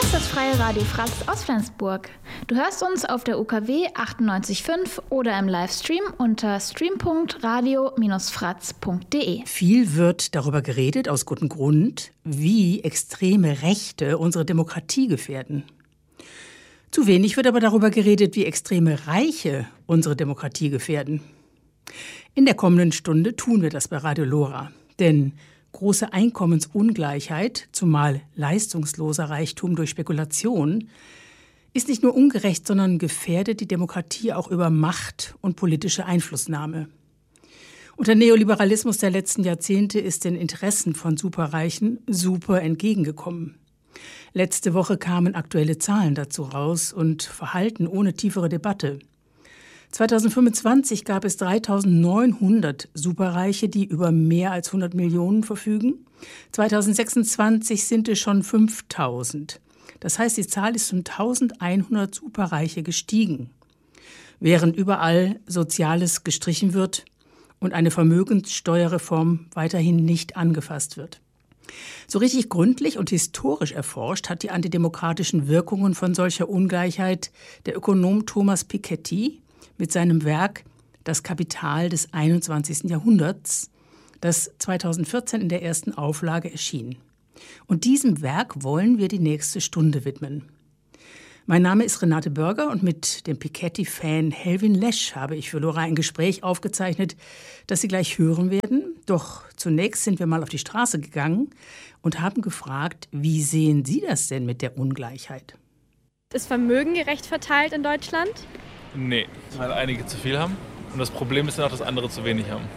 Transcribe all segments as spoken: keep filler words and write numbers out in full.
ist das Freie Radio Fratz aus Flensburg. Du hörst uns auf der U K W achtundneunzig Komma fünf oder im Livestream unter stream punkt radio Bindestrich fratz punkt de. Viel wird darüber geredet, aus gutem Grund, wie extreme Rechte unsere Demokratie gefährden. Zu wenig wird aber darüber geredet, wie extreme Reiche unsere Demokratie gefährden. In der kommenden Stunde tun wir das bei Radio Lora. Denn große Einkommensungleichheit, zumal leistungsloser Reichtum durch Spekulation, ist nicht nur ungerecht, sondern gefährdet die Demokratie auch über Macht und politische Einflussnahme. Und der Neoliberalismus der letzten Jahrzehnte ist den Interessen von Superreichen super entgegengekommen. Letzte Woche kamen aktuelle Zahlen dazu raus und Verhalten ohne tiefere Debatte. zweitausendfünfundzwanzig gab es dreitausendneunhundert Superreiche, die über mehr als hundert Millionen verfügen. zweitausendsechsundzwanzig sind es schon fünftausend. Das heißt, die Zahl ist um eintausendeinhundert Superreiche gestiegen. Während überall Soziales gestrichen wird und eine Vermögenssteuerreform weiterhin nicht angefasst wird. So richtig gründlich und historisch erforscht hat die antidemokratischen Wirkungen von solcher Ungleichheit der Ökonom Thomas Piketty mit seinem Werk »Das Kapital des einundzwanzigsten Jahrhunderts«, das zweitausendvierzehn in der ersten Auflage erschien. Und diesem Werk wollen wir die nächste Stunde widmen. Mein Name ist Renate Börger und mit dem Piketty-Fan Helvin Lesch habe ich für Lora ein Gespräch aufgezeichnet, das Sie gleich hören werden. Doch zunächst sind wir mal auf die Straße gegangen und haben gefragt, wie sehen Sie das denn mit der Ungleichheit? Ist Vermögen gerecht verteilt in Deutschland? Nee, weil einige zu viel haben. Und das Problem ist dann auch, dass andere zu wenig haben.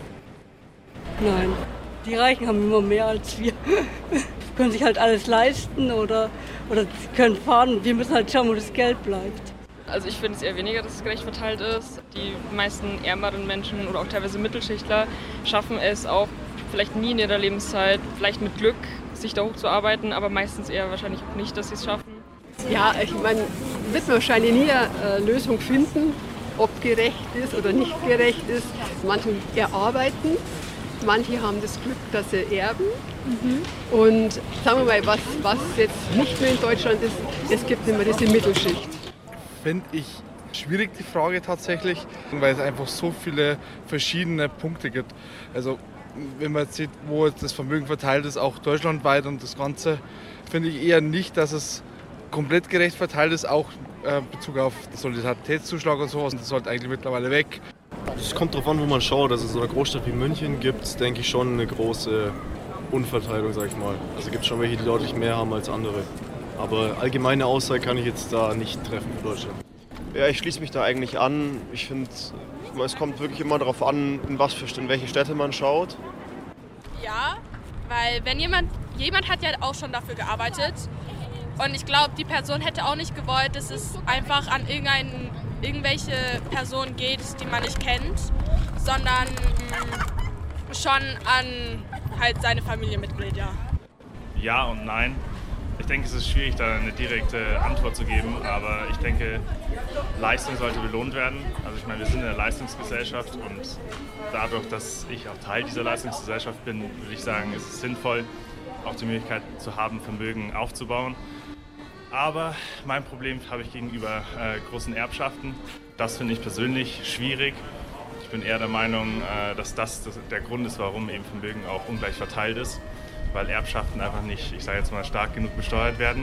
Nein, die Reichen haben immer mehr als wir. Die können sich halt alles leisten oder, oder können fahren. Wir müssen halt schauen, wo das Geld bleibt. Also ich finde es eher weniger, dass es gerecht verteilt ist. Die meisten ärmeren Menschen oder auch teilweise Mittelschichtler schaffen es auch vielleicht nie in ihrer Lebenszeit, vielleicht mit Glück, sich da hochzuarbeiten, aber meistens eher wahrscheinlich auch nicht, dass sie es schaffen. Ja, ich meine, wird man wahrscheinlich nie eine Lösung finden, ob gerecht ist oder nicht gerecht ist. Manche erarbeiten, manche haben das Glück, dass sie erben. Mhm. Und sagen wir mal, was, was jetzt nicht mehr in Deutschland ist, es gibt immer diese Mittelschicht. Finde ich schwierig, die Frage tatsächlich, weil es einfach so viele verschiedene Punkte gibt. Also wenn man jetzt sieht, wo das Vermögen verteilt ist, auch deutschlandweit und das Ganze, finde ich eher nicht, dass es komplett gerecht verteilt ist, auch äh, in Bezug auf den Solidaritätszuschlag und sowas. Das sollte eigentlich mittlerweile weg. Es kommt darauf an, wo man schaut. Also so eine Großstadt wie München gibt es, denke ich, schon eine große Unverteilung, sag ich mal. Also gibt es schon welche, die deutlich mehr haben als andere. Aber allgemeine Aussage kann ich jetzt da nicht treffen für Deutschland. Ja, ich schließe mich da eigentlich an. Ich finde, es kommt wirklich immer darauf an, in, was für, in welche Städte man schaut. Ja, weil wenn jemand, jemand hat ja auch schon dafür gearbeitet. Und ich glaube, die Person hätte auch nicht gewollt, dass es einfach an irgendein, irgendwelche Person geht, die man nicht kennt, sondern mh, schon an halt seine Familienmitglieder. Ja und nein. Ich denke, es ist schwierig, da eine direkte Antwort zu geben, aber ich denke, Leistung sollte belohnt werden. Also ich meine, wir sind in einer Leistungsgesellschaft und dadurch, dass ich auch Teil dieser Leistungsgesellschaft bin, würde ich sagen, ist es sinnvoll, auch die Möglichkeit zu haben, Vermögen aufzubauen. Aber mein Problem habe ich gegenüber äh, großen Erbschaften. Das finde ich persönlich schwierig. Ich bin eher der Meinung, äh, dass das, das der Grund ist, warum eben Vermögen auch ungleich verteilt ist. Weil Erbschaften einfach nicht, ich sage jetzt mal, stark genug besteuert werden.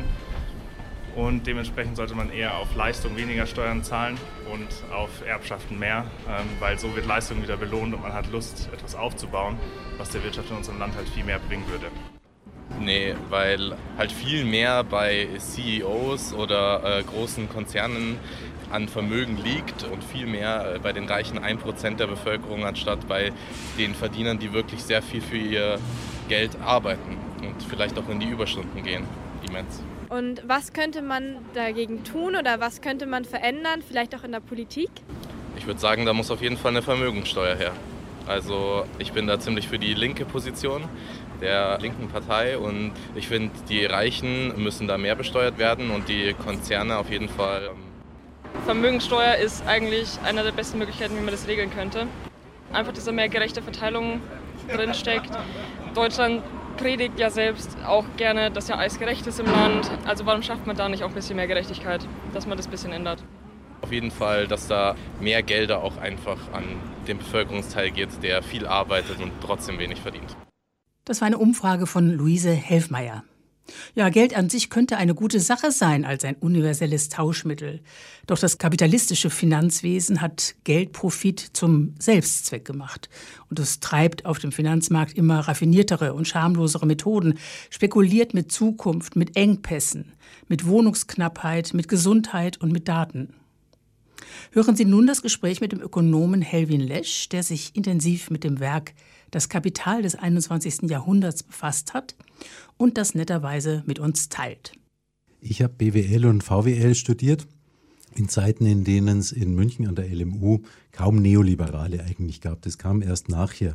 Und dementsprechend sollte man eher auf Leistung weniger Steuern zahlen und auf Erbschaften mehr, ähm, weil so wird Leistung wieder belohnt und man hat Lust, etwas aufzubauen, was der Wirtschaft in unserem Land halt viel mehr bringen würde. Nee, weil halt viel mehr bei C E Os oder äh, großen Konzernen an Vermögen liegt und viel mehr äh, bei den reichen ein Prozent der Bevölkerung anstatt bei den Verdienern, die wirklich sehr viel für ihr Geld arbeiten und vielleicht auch in die Überstunden gehen, immens. Und was könnte man dagegen tun oder was könnte man verändern, vielleicht auch in der Politik? Ich würde sagen, da muss auf jeden Fall eine Vermögenssteuer her. Also ich bin da ziemlich für die linke Position der linken Partei und ich finde, die Reichen müssen da mehr besteuert werden und die Konzerne auf jeden Fall. Vermögenssteuer ist eigentlich eine der besten Möglichkeiten, wie man das regeln könnte. Einfach, dass da mehr gerechte Verteilung drinsteckt. Deutschland predigt ja selbst auch gerne, dass ja alles gerecht ist im Land. Also warum schafft man da nicht auch ein bisschen mehr Gerechtigkeit, dass man das ein bisschen ändert? Auf jeden Fall, dass da mehr Gelder auch einfach an den Bevölkerungsteil geht, der viel arbeitet und trotzdem wenig verdient. Das war eine Umfrage von Luise Helfmeier. Ja, Geld an sich könnte eine gute Sache sein als ein universelles Tauschmittel. Doch das kapitalistische Finanzwesen hat Geldprofit zum Selbstzweck gemacht. Und es treibt auf dem Finanzmarkt immer raffiniertere und schamlosere Methoden, spekuliert mit Zukunft, mit Engpässen, mit Wohnungsknappheit, mit Gesundheit und mit Daten. Hören Sie nun das Gespräch mit dem Ökonomen Helwin Lesch, der sich intensiv mit dem Werk Das Kapital des einundzwanzigsten Jahrhunderts befasst hat und das netterweise mit uns teilt. Ich habe B W L und V W L studiert, in Zeiten, in denen es in München an der L M U kaum Neoliberale eigentlich gab. Das kam erst nachher.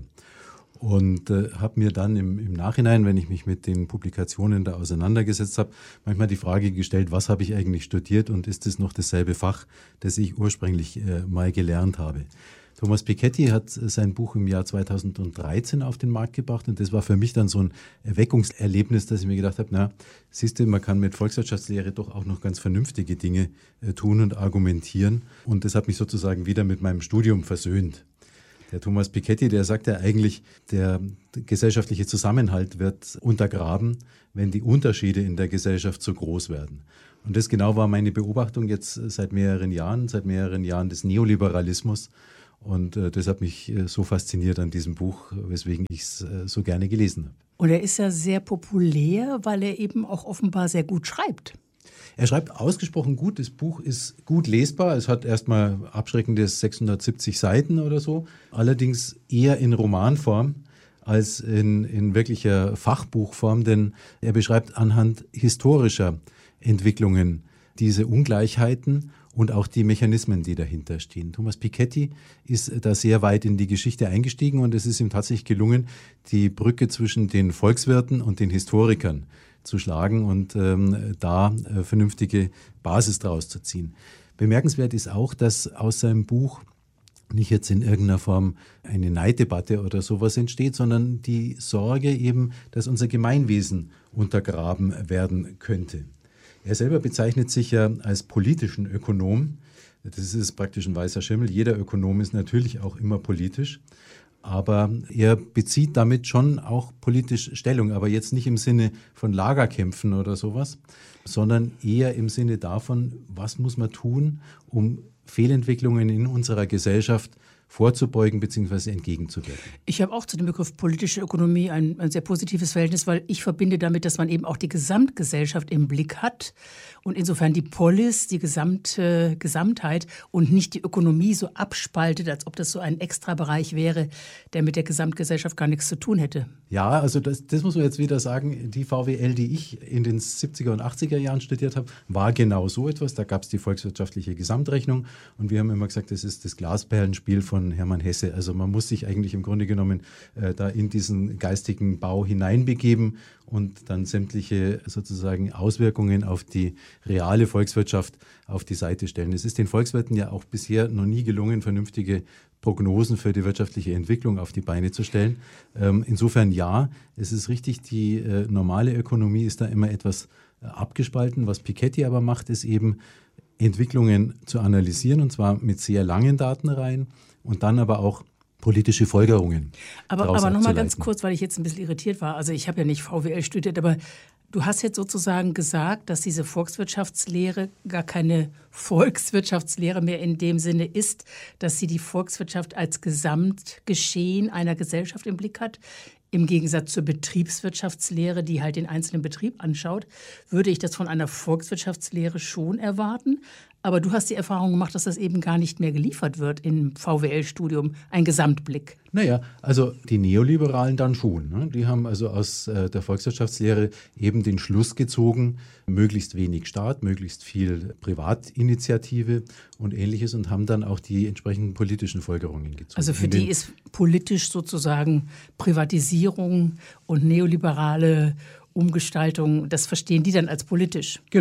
Und äh, habe mir dann im, im Nachhinein, wenn ich mich mit den Publikationen da auseinandergesetzt habe, manchmal die Frage gestellt, was habe ich eigentlich studiert und ist es noch dasselbe Fach, das ich ursprünglich äh, mal gelernt habe. Thomas Piketty hat sein Buch im Jahr zweitausenddreizehn auf den Markt gebracht und das war für mich dann so ein Erweckungserlebnis, dass ich mir gedacht habe, na, siehst du, man kann mit Volkswirtschaftslehre doch auch noch ganz vernünftige Dinge äh, tun und argumentieren und das hat mich sozusagen wieder mit meinem Studium versöhnt. Der Thomas Piketty, der sagt ja eigentlich, der gesellschaftliche Zusammenhalt wird untergraben, wenn die Unterschiede in der Gesellschaft zu groß werden. Und das genau war meine Beobachtung jetzt seit mehreren Jahren, seit mehreren Jahren des Neoliberalismus. Und äh, das hat mich äh, so fasziniert an diesem Buch, weswegen ich es äh, so gerne gelesen habe. Und er ist ja sehr populär, weil er eben auch offenbar sehr gut schreibt. Er schreibt ausgesprochen gut. Das Buch ist gut lesbar. Es hat erstmal abschreckende sechshundertsiebzig Seiten oder so. Allerdings eher in Romanform als in, in wirklicher Fachbuchform, denn er beschreibt anhand historischer Entwicklungen diese Ungleichheiten und auch die Mechanismen, die dahinter stehen. Thomas Piketty ist da sehr weit in die Geschichte eingestiegen und es ist ihm tatsächlich gelungen, die Brücke zwischen den Volkswirten und den Historikern zu schlagen und ähm, da äh, vernünftige Basis daraus zu ziehen. Bemerkenswert ist auch, dass aus seinem Buch nicht jetzt in irgendeiner Form eine Neiddebatte oder sowas entsteht, sondern die Sorge eben, dass unser Gemeinwesen untergraben werden könnte. Er selber bezeichnet sich ja als politischen Ökonom. Das ist praktisch ein weißer Schimmel. Jeder Ökonom ist natürlich auch immer politisch. Aber er bezieht damit schon auch politisch Stellung. Aber jetzt nicht im Sinne von Lagerkämpfen oder sowas, sondern eher im Sinne davon, was muss man tun, um Fehlentwicklungen in unserer Gesellschaft vorzubeugen bzw. entgegenzuwirken. Ich habe auch zu dem Begriff politische Ökonomie ein, ein sehr positives Verhältnis, weil ich verbinde damit, dass man eben auch die Gesamtgesellschaft im Blick hat und insofern die Polis, die gesamte Gesamtheit und nicht die Ökonomie so abspaltet, als ob das so ein Extrabereich wäre, der mit der Gesamtgesellschaft gar nichts zu tun hätte. Ja, also das, das muss man jetzt wieder sagen, die V W L, die ich in den siebziger und achtziger Jahren studiert habe, war genau so etwas. Da gab es die volkswirtschaftliche Gesamtrechnung und wir haben immer gesagt, das ist das Glasperlenspiel von Hermann Hesse. Also man muss sich eigentlich im Grunde genommen äh, da in diesen geistigen Bau hineinbegeben und dann sämtliche sozusagen Auswirkungen auf die reale Volkswirtschaft auf die Seite stellen. Es ist den Volkswirten ja auch bisher noch nie gelungen, vernünftige Prognosen für die wirtschaftliche Entwicklung auf die Beine zu stellen. Ähm, insofern ja, es ist richtig, die äh, normale Ökonomie ist da immer etwas äh, abgespalten. Was Piketty aber macht, ist eben Entwicklungen zu analysieren und zwar mit sehr langen Datenreihen und dann aber auch politische Folgerungen. Aber, aber nochmal ganz kurz, weil ich jetzt ein bisschen irritiert war. Also ich habe ja nicht V W L studiert, aber du hast jetzt sozusagen gesagt, dass diese Volkswirtschaftslehre gar keine Volkswirtschaftslehre mehr in dem Sinne ist, dass sie die Volkswirtschaft als Gesamtgeschehen einer Gesellschaft im Blick hat. Im Gegensatz zur Betriebswirtschaftslehre, die halt den einzelnen Betrieb anschaut, würde ich das von einer Volkswirtschaftslehre schon erwarten. Aber du hast die Erfahrung gemacht, dass das eben gar nicht mehr geliefert wird im V W L-Studium, ein Gesamtblick. Naja, also die Neoliberalen dann schon. Ne? Die haben also aus äh, der Volkswirtschaftslehre eben den Schluss gezogen, möglichst wenig Staat, möglichst viel Privatinitiative und Ähnliches und haben dann auch die entsprechenden politischen Folgerungen gezogen. Also für die ist politisch sozusagen Privatisierung und neoliberale Umgestaltung, das verstehen die dann als politisch. Genau.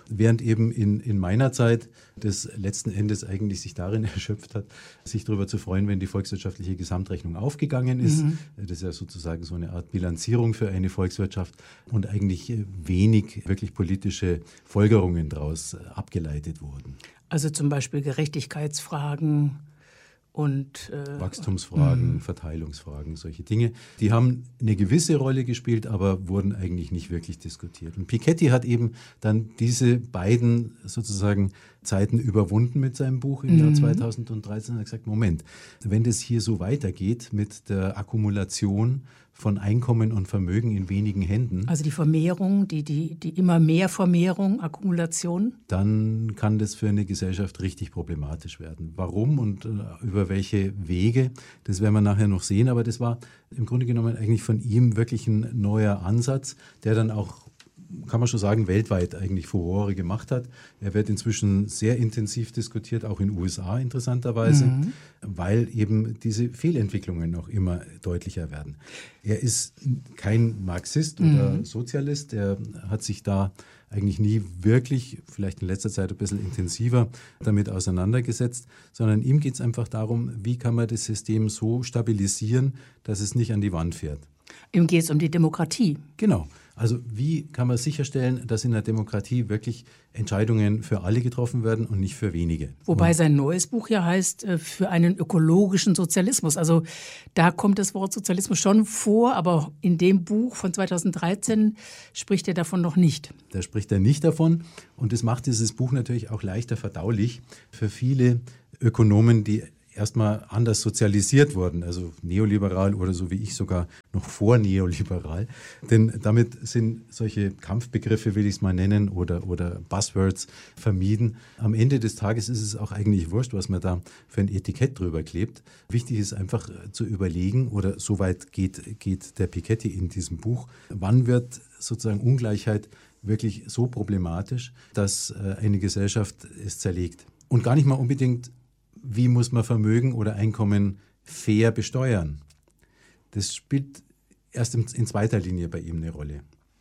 Während eben in, in meiner Zeit das letzten Endes eigentlich sich darin erschöpft hat, sich darüber zu freuen, wenn die volkswirtschaftliche Gesamtrechnung aufgegangen ist. Mhm. Das ist ja sozusagen so eine Art Bilanzierung für eine Volkswirtschaft und eigentlich wenig wirklich politische Folgerungen daraus abgeleitet wurden. Also zum Beispiel Gerechtigkeitsfragen und äh, Wachstumsfragen, mh. Verteilungsfragen, solche Dinge. Die haben eine gewisse Rolle gespielt, aber wurden eigentlich nicht wirklich diskutiert. Und Piketty hat eben dann diese beiden sozusagen Zeiten überwunden mit seinem Buch im mhm. Jahr zweitausenddreizehn und hat gesagt, Moment, wenn das hier so weitergeht mit der Akkumulation von Einkommen und Vermögen in wenigen Händen. Also die Vermehrung, die, die, die immer mehr Vermehrung, Akkumulation. Dann kann das für eine Gesellschaft richtig problematisch werden. Warum und äh, über welche Wege, das werden wir nachher noch sehen. Aber das war im Grunde genommen eigentlich von ihm wirklich ein neuer Ansatz, der dann auch, kann man schon sagen, weltweit eigentlich Furore gemacht hat. Er wird inzwischen sehr intensiv diskutiert, auch in den U S A interessanterweise, mhm. weil eben diese Fehlentwicklungen noch immer deutlicher werden. Er ist kein Marxist mhm. oder Sozialist, er hat sich da eigentlich nie wirklich, vielleicht in letzter Zeit ein bisschen intensiver damit auseinandergesetzt, sondern ihm geht es einfach darum, wie kann man das System so stabilisieren, dass es nicht an die Wand fährt. Ihm geht es um die Demokratie. Genau. Also wie kann man sicherstellen, dass in der Demokratie wirklich Entscheidungen für alle getroffen werden und nicht für wenige? Wobei sein neues Buch ja heißt, für einen ökologischen Sozialismus. Also da kommt das Wort Sozialismus schon vor, aber in dem Buch von zweitausenddreizehn spricht er davon noch nicht. Da spricht er nicht davon und das macht dieses Buch natürlich auch leichter verdaulich für viele Ökonomen, die erstmal anders sozialisiert wurden, also neoliberal oder so wie ich sogar noch vor neoliberal. Denn damit sind solche Kampfbegriffe, will ich es mal nennen, oder, oder Buzzwords vermieden. Am Ende des Tages ist es auch eigentlich wurscht, was man da für ein Etikett drüber klebt. Wichtig ist einfach zu überlegen, oder soweit geht, geht der Piketty in diesem Buch, wann wird sozusagen Ungleichheit wirklich so problematisch, dass eine Gesellschaft es zerlegt. Und gar nicht mal unbedingt, wie muss man Vermögen oder Einkommen fair besteuern? Das spielt erst in, in zweiter Linie bei ihm eine Rolle.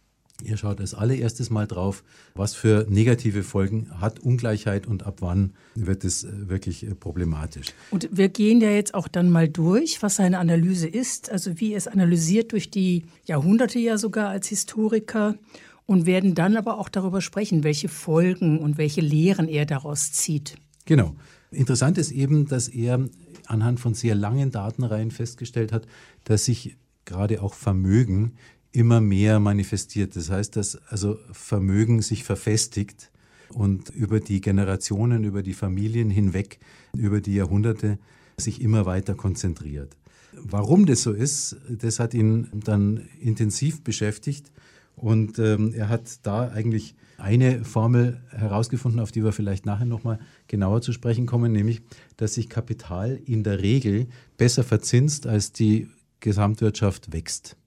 Er schaut als allererstes mal drauf, was für negative Folgen hat Ungleichheit und ab wann wird es wirklich problematisch. Und wir gehen ja jetzt auch dann mal durch, was seine Analyse ist, also wie er es analysiert durch die Jahrhunderte ja sogar als Historiker und werden dann aber auch darüber sprechen, welche Folgen und welche Lehren er daraus zieht. Genau. Interessant ist eben, dass er anhand von sehr langen Datenreihen festgestellt hat, dass sich gerade auch Vermögen immer mehr manifestiert. Das heißt, dass also Vermögen sich verfestigt und über die Generationen, über die Familien hinweg, über die Jahrhunderte sich immer weiter konzentriert. Warum das so ist, das hat ihn dann intensiv beschäftigt und ähm, er hat da eigentlich eine Formel herausgefunden, auf die wir vielleicht nachher nochmal genauer zu sprechen kommen, nämlich, dass sich Kapital in der Regel besser verzinst, als die Gesamtwirtschaft wächst.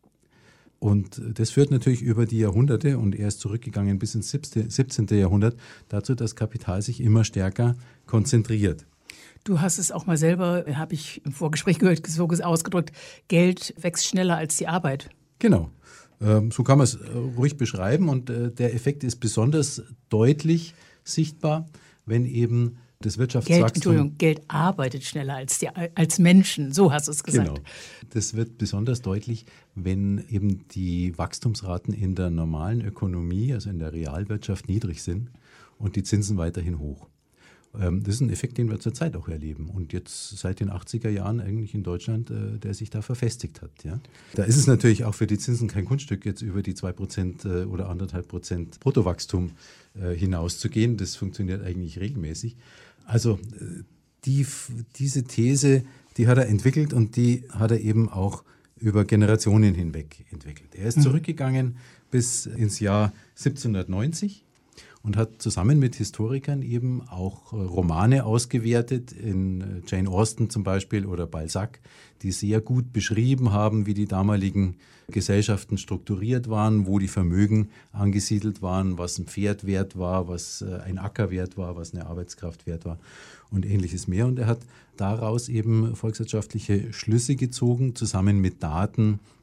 Und das führt natürlich über die Jahrhunderte, und er ist zurückgegangen bis ins siebzehnten Jahrhundert, dazu, dass Kapital sich immer stärker konzentriert. Du hast es auch mal selber, habe ich im Vorgespräch gehört, so ausgedrückt, Geld wächst schneller als die Arbeit. Genau. So kann man es ruhig beschreiben und der Effekt ist besonders deutlich sichtbar, wenn eben das Wirtschaftswachstum... Geld, Entschuldigung, Geld arbeitet schneller als, die, als Menschen, so hast du es gesagt. Genau. Das wird besonders deutlich, wenn eben die Wachstumsraten in der normalen Ökonomie, also in der Realwirtschaft, niedrig sind und die Zinsen weiterhin hoch. Das ist ein Effekt, den wir zurzeit auch erleben und jetzt seit den achtziger Jahren eigentlich in Deutschland, der sich da verfestigt hat. Ja. Da ist es natürlich auch für die Zinsen kein Kunststück, jetzt über die zwei Prozent oder anderthalb Prozent Bruttowachstum hinauszugehen. Das funktioniert eigentlich regelmäßig. Also die, diese These, die hat er entwickelt und die hat er eben auch über Generationen hinweg entwickelt. Er ist mhm. zurückgegangen bis ins Jahr siebzehnhundertneunzig. Und hat zusammen mit Historikern eben auch Romane ausgewertet, in Jane Austen zum Beispiel oder Balzac, die sehr gut beschrieben haben, wie die damaligen Gesellschaften strukturiert waren, wo die Vermögen angesiedelt waren, was ein Pferd wert war, was ein Acker wert war, was eine Arbeitskraft wert war und ähnliches mehr. Und er hat daraus eben volkswirtschaftliche Schlüsse gezogen, zusammen mit Daten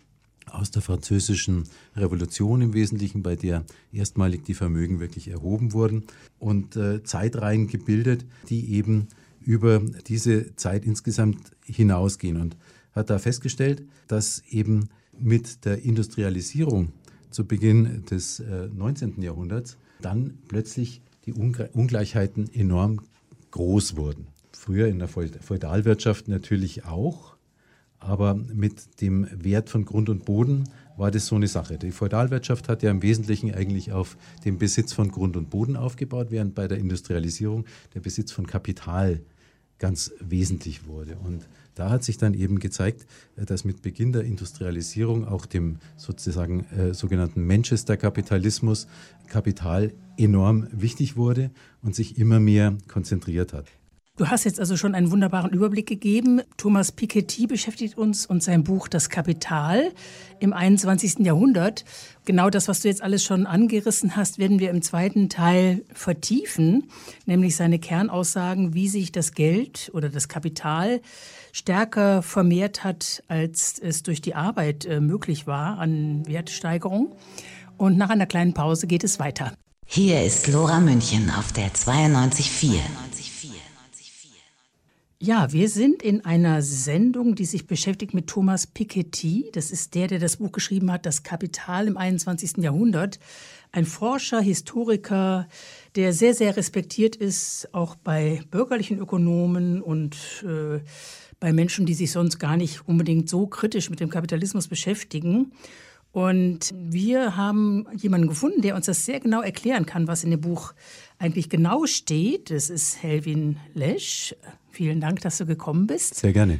aus der Französischen Revolution im Wesentlichen, bei der erstmalig die Vermögen wirklich erhoben wurden und äh, Zeitreihen gebildet, die eben über diese Zeit insgesamt hinausgehen und hat da festgestellt, dass eben mit der Industrialisierung zu Beginn des äh, neunzehnten Jahrhunderts dann plötzlich die Unge- Ungleichheiten enorm groß wurden. Früher in der Feudalwirtschaft natürlich auch, aber mit dem Wert von Grund und Boden war das so eine Sache. Die Feudalwirtschaft hat ja im Wesentlichen eigentlich auf dem Besitz von Grund und Boden aufgebaut, während bei der Industrialisierung der Besitz von Kapital ganz wesentlich wurde. Und da hat sich dann eben gezeigt, dass mit Beginn der Industrialisierung auch dem sozusagen äh, sogenannten Manchester-Kapitalismus Kapital enorm wichtig wurde und sich immer mehr konzentriert hat. Du hast jetzt also schon einen wunderbaren Überblick gegeben. Thomas Piketty beschäftigt uns und sein Buch Das Kapital im einundzwanzigsten Jahrhundert. Genau das, was du jetzt alles schon angerissen hast, werden wir im zweiten Teil vertiefen, nämlich seine Kernaussagen, wie sich das Geld oder das Kapital stärker vermehrt hat, als es durch die Arbeit äh, möglich war an Wertsteigerung. Und nach einer kleinen Pause geht es weiter. Hier ist Lora München auf der zweiundneunzig Komma vier. Ja, wir sind in einer Sendung, die sich beschäftigt mit Thomas Piketty. Das ist der, der das Buch geschrieben hat, Das Kapital im einundzwanzigsten Jahrhundert. Ein Forscher, Historiker, der sehr, sehr respektiert ist, auch bei bürgerlichen Ökonomen und äh, bei Menschen, die sich sonst gar nicht unbedingt so kritisch mit dem Kapitalismus beschäftigen. Und wir haben jemanden gefunden, der uns das sehr genau erklären kann, was in dem Buch eigentlich genau steht. Das ist Helwin Lesch. Vielen Dank, dass du gekommen bist. Sehr gerne.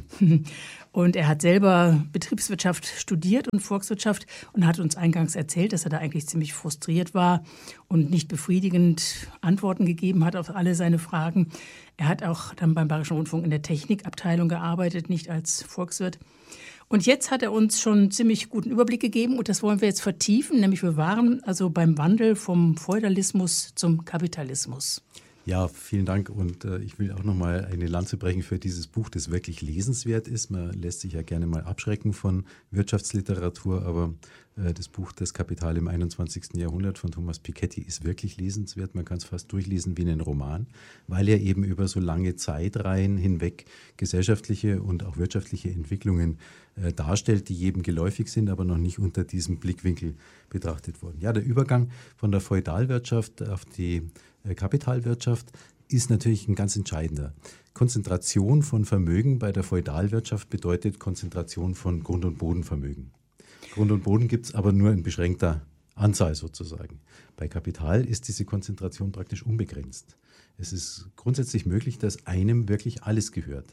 Und er hat selber Betriebswirtschaft studiert und Volkswirtschaft und hat uns eingangs erzählt, dass er da eigentlich ziemlich frustriert war und nicht befriedigend Antworten gegeben hat auf alle seine Fragen. Er hat auch dann beim Bayerischen Rundfunk in der Technikabteilung gearbeitet, nicht als Volkswirt. Und jetzt hat er uns schon einen ziemlich guten Überblick gegeben und das wollen wir jetzt vertiefen, nämlich wir waren also beim Wandel vom Feudalismus zum Kapitalismus. Ja, vielen Dank und äh, ich will auch noch mal eine Lanze brechen für dieses Buch, das wirklich lesenswert ist. Man lässt sich ja gerne mal abschrecken von Wirtschaftsliteratur, aber äh, das Buch Das Kapital im einundzwanzigsten Jahrhundert von Thomas Piketty ist wirklich lesenswert. Man kann es fast durchlesen wie einen Roman, weil er eben über so lange Zeitreihen hinweg gesellschaftliche und auch wirtschaftliche Entwicklungen äh, darstellt, die jedem geläufig sind, aber noch nicht unter diesem Blickwinkel betrachtet wurden. Ja, der Übergang von der Feudalwirtschaft auf die Kapitalwirtschaft ist natürlich ein ganz entscheidender. Konzentration von Vermögen bei der Feudalwirtschaft bedeutet Konzentration von Grund- und Bodenvermögen. Grund und Boden gibt es aber nur in beschränkter Anzahl sozusagen. Bei Kapital ist diese Konzentration praktisch unbegrenzt. Es ist grundsätzlich möglich, dass einem wirklich alles gehört.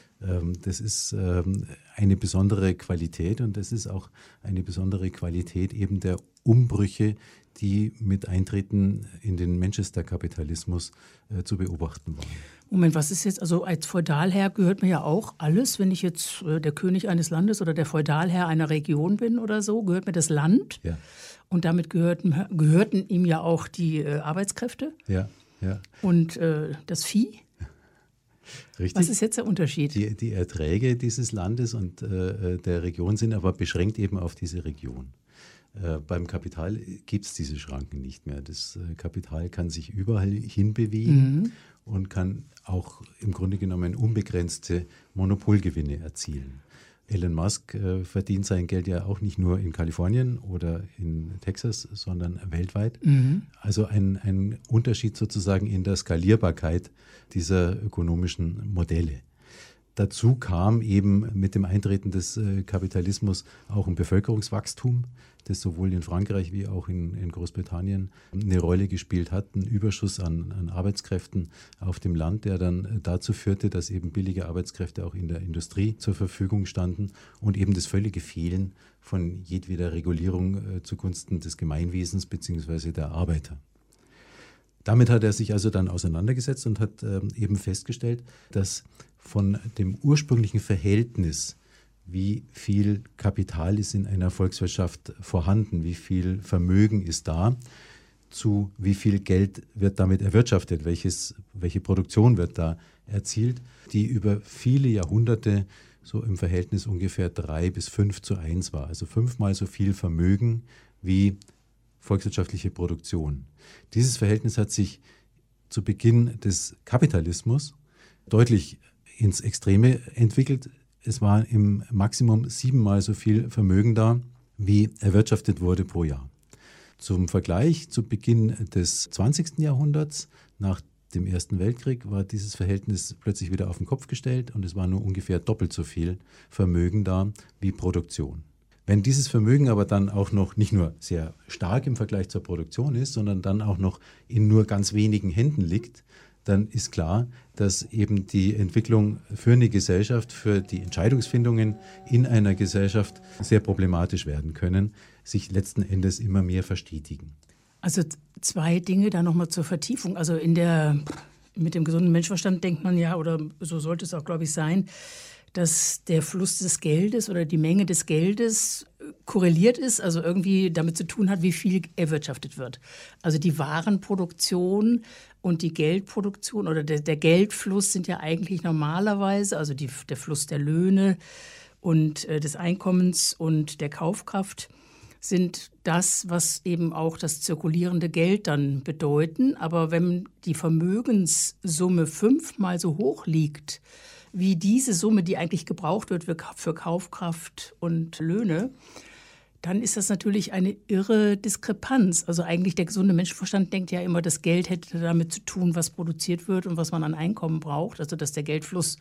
Das ist eine besondere Qualität und das ist auch eine besondere Qualität eben der Umbrüche, die mit Eintreten in den Manchester-Kapitalismus äh, zu beobachten waren. Moment, was ist jetzt, also als Feudalherr gehört mir ja auch alles, wenn ich jetzt äh, der König eines Landes oder der Feudalherr einer Region bin oder so, gehört mir das Land. Ja. Und damit gehörten, gehörten ihm ja auch die äh, Arbeitskräfte. Ja, ja. Und äh, das Vieh. Richtig. Was ist jetzt der Unterschied? Die, die Erträge dieses Landes und äh, der Region sind aber beschränkt eben auf diese Region. Äh, beim Kapital gibt es diese Schranken nicht mehr. Das äh, Kapital kann sich überall hinbewegen mhm. und kann auch im Grunde genommen unbegrenzte Monopolgewinne erzielen. Elon Musk äh, verdient sein Geld ja auch nicht nur in Kalifornien oder in Texas, sondern weltweit. Mhm. Also ein, ein Unterschied sozusagen in der Skalierbarkeit dieser ökonomischen Modelle. Dazu kam eben mit dem Eintreten des äh, Kapitalismus auch ein Bevölkerungswachstum, das sowohl in Frankreich wie auch in, in Großbritannien eine Rolle gespielt hat. Ein Überschuss an, an Arbeitskräften auf dem Land, der dann dazu führte, dass eben billige Arbeitskräfte auch in der Industrie zur Verfügung standen und eben das völlige Fehlen von jedweder Regulierung äh, zugunsten des Gemeinwesens bzw. der Arbeiter. Damit hat er sich also dann auseinandergesetzt und hat äh, eben festgestellt, dass von dem ursprünglichen Verhältnis, wie viel Kapital ist in einer Volkswirtschaft vorhanden, wie viel Vermögen ist da, zu wie viel Geld wird damit erwirtschaftet, welches, welche Produktion wird da erzielt, die über viele Jahrhunderte so im Verhältnis ungefähr drei bis fünf zu eins war. Also fünfmal so viel Vermögen wie volkswirtschaftliche Produktion. Dieses Verhältnis hat sich zu Beginn des Kapitalismus deutlich ins Extreme entwickelt. Es war im Maximum siebenmal so viel Vermögen da, wie erwirtschaftet wurde pro Jahr. Zum Vergleich, zu Beginn des zwanzigsten Jahrhunderts, nach dem Ersten Weltkrieg, war dieses Verhältnis plötzlich wieder auf den Kopf gestellt und es war nur ungefähr doppelt so viel Vermögen da wie Produktion. Wenn dieses Vermögen aber dann auch noch nicht nur sehr stark im Vergleich zur Produktion ist, sondern dann auch noch in nur ganz wenigen Händen liegt, dann ist klar, dass eben die Entwicklung für eine Gesellschaft, für die Entscheidungsfindungen in einer Gesellschaft sehr problematisch werden können, sich letzten Endes immer mehr verstetigen. Also zwei Dinge da nochmal zur Vertiefung. Also in der, mit dem gesunden Menschenverstand denkt man ja, oder so sollte es auch, glaube ich, sein, dass der Fluss des Geldes oder die Menge des Geldes korreliert ist, also irgendwie damit zu tun hat, wie viel erwirtschaftet wird. Also die Warenproduktion und die Geldproduktion oder der, der Geldfluss sind ja eigentlich normalerweise, also die, der Fluss der Löhne und äh, des Einkommens und der Kaufkraft, sind das, was eben auch das zirkulierende Geld dann bedeuten. Aber wenn die Vermögenssumme fünfmal so hoch liegt, wie diese Summe, die eigentlich gebraucht wird für Kaufkraft und Löhne, dann ist das natürlich eine irre Diskrepanz. Also eigentlich der gesunde Menschenverstand denkt ja immer, das Geld hätte damit zu tun, was produziert wird und was man an Einkommen braucht. Also dass der Geldfluss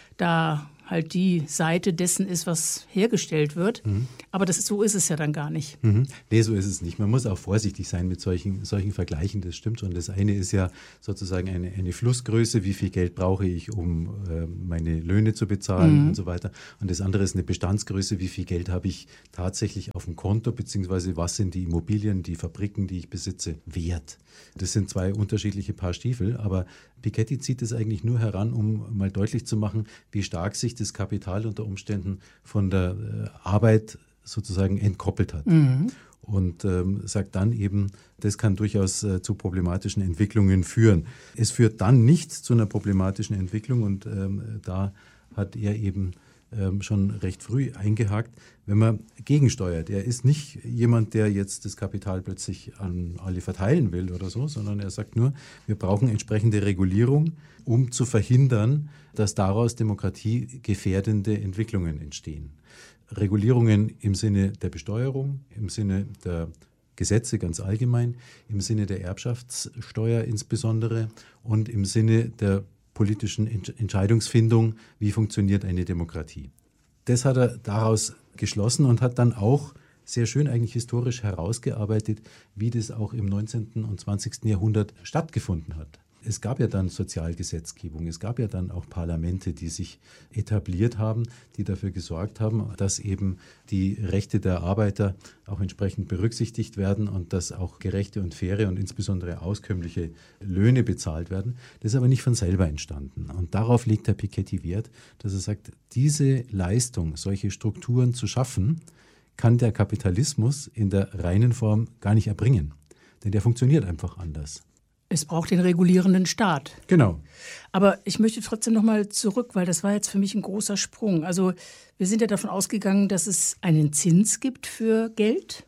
da halt die Seite dessen ist, was hergestellt wird. Mhm. Aber das ist, so ist es ja dann gar nicht. Mhm. Nee, so ist es nicht. Man muss auch vorsichtig sein mit solchen, solchen Vergleichen, das stimmt schon. Das eine ist ja sozusagen eine, eine Flussgröße, wie viel Geld brauche ich, um äh, meine Löhne zu bezahlen mhm. und so weiter. Und das andere ist eine Bestandsgröße, wie viel Geld habe ich tatsächlich auf dem Konto, beziehungsweise was sind die Immobilien, die Fabriken, die ich besitze, wert. Das sind zwei unterschiedliche Paar Stiefel, aber Piketty zieht es eigentlich nur heran, um mal deutlich zu machen, wie stark sich das Kapital unter Umständen von der äh, Arbeit sozusagen entkoppelt hat. Mhm. Und ähm, sagt dann eben, das kann durchaus äh, zu problematischen Entwicklungen führen. Es führt dann nicht zu einer problematischen Entwicklung und ähm, da hat er eben ähm, schon recht früh eingehakt, wenn man gegensteuert. Er ist nicht jemand, der jetzt das Kapital plötzlich an alle verteilen will oder so, sondern er sagt nur, wir brauchen entsprechende Regulierung, um zu verhindern, dass daraus demokratiegefährdende Entwicklungen entstehen. Regulierungen im Sinne der Besteuerung, im Sinne der Gesetze ganz allgemein, im Sinne der Erbschaftssteuer insbesondere und im Sinne der politischen Entscheidungsfindung, wie funktioniert eine Demokratie. Das hat er daraus geschlossen und hat dann auch sehr schön eigentlich historisch herausgearbeitet, wie das auch im neunzehnten und zwanzigsten Jahrhundert stattgefunden hat. Es gab ja dann Sozialgesetzgebung, es gab ja dann auch Parlamente, die sich etabliert haben, die dafür gesorgt haben, dass eben die Rechte der Arbeiter auch entsprechend berücksichtigt werden und dass auch gerechte und faire und insbesondere auskömmliche Löhne bezahlt werden. Das ist aber nicht von selber entstanden. Und darauf legt Herr Piketty Wert, dass er sagt, diese Leistung, solche Strukturen zu schaffen, kann der Kapitalismus in der reinen Form gar nicht erbringen. Denn der funktioniert einfach anders. Es braucht den regulierenden Staat. Genau. Aber ich möchte trotzdem noch mal zurück, weil das war jetzt für mich ein großer Sprung. Also wir sind ja davon ausgegangen, dass es einen Zins gibt für Geld.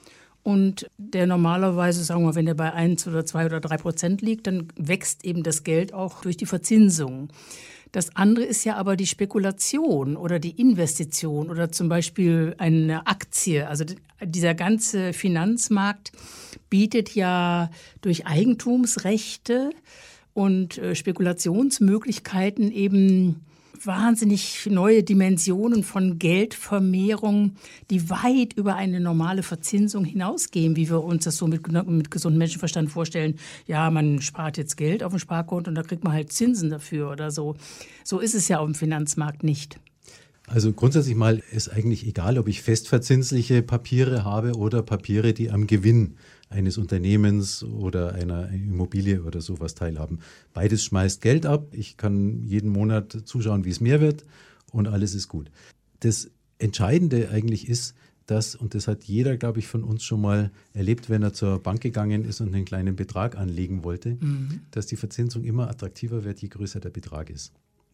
Und der normalerweise, sagen wir mal, wenn der bei eins oder zwei oder drei Prozent liegt, dann wächst eben das Geld auch durch die Verzinsung. Das andere ist ja aber die Spekulation oder die Investition oder zum Beispiel eine Aktie. Also dieser ganze Finanzmarkt bietet ja durch Eigentumsrechte und Spekulationsmöglichkeiten eben wahnsinnig neue Dimensionen von Geldvermehrung, die weit über eine normale Verzinsung hinausgehen, wie wir uns das so mit, mit gesundem Menschenverstand vorstellen. Ja, man spart jetzt Geld auf dem Sparkonto und da kriegt man halt Zinsen dafür oder so. So ist es ja auf dem Finanzmarkt nicht. Also grundsätzlich mal ist eigentlich egal, ob ich festverzinsliche Papiere habe oder Papiere, die am Gewinn eines Unternehmens oder einer Immobilie oder sowas teilhaben. Beides schmeißt Geld ab. Ich kann jeden Monat zuschauen, wie es mehr wird und alles ist gut. Das Entscheidende eigentlich ist, dass, und das hat jeder, glaube ich, von uns schon mal erlebt, wenn er zur Bank gegangen ist und einen kleinen Betrag anlegen wollte, mhm. dass die Verzinsung immer attraktiver wird, je größer der Betrag ist.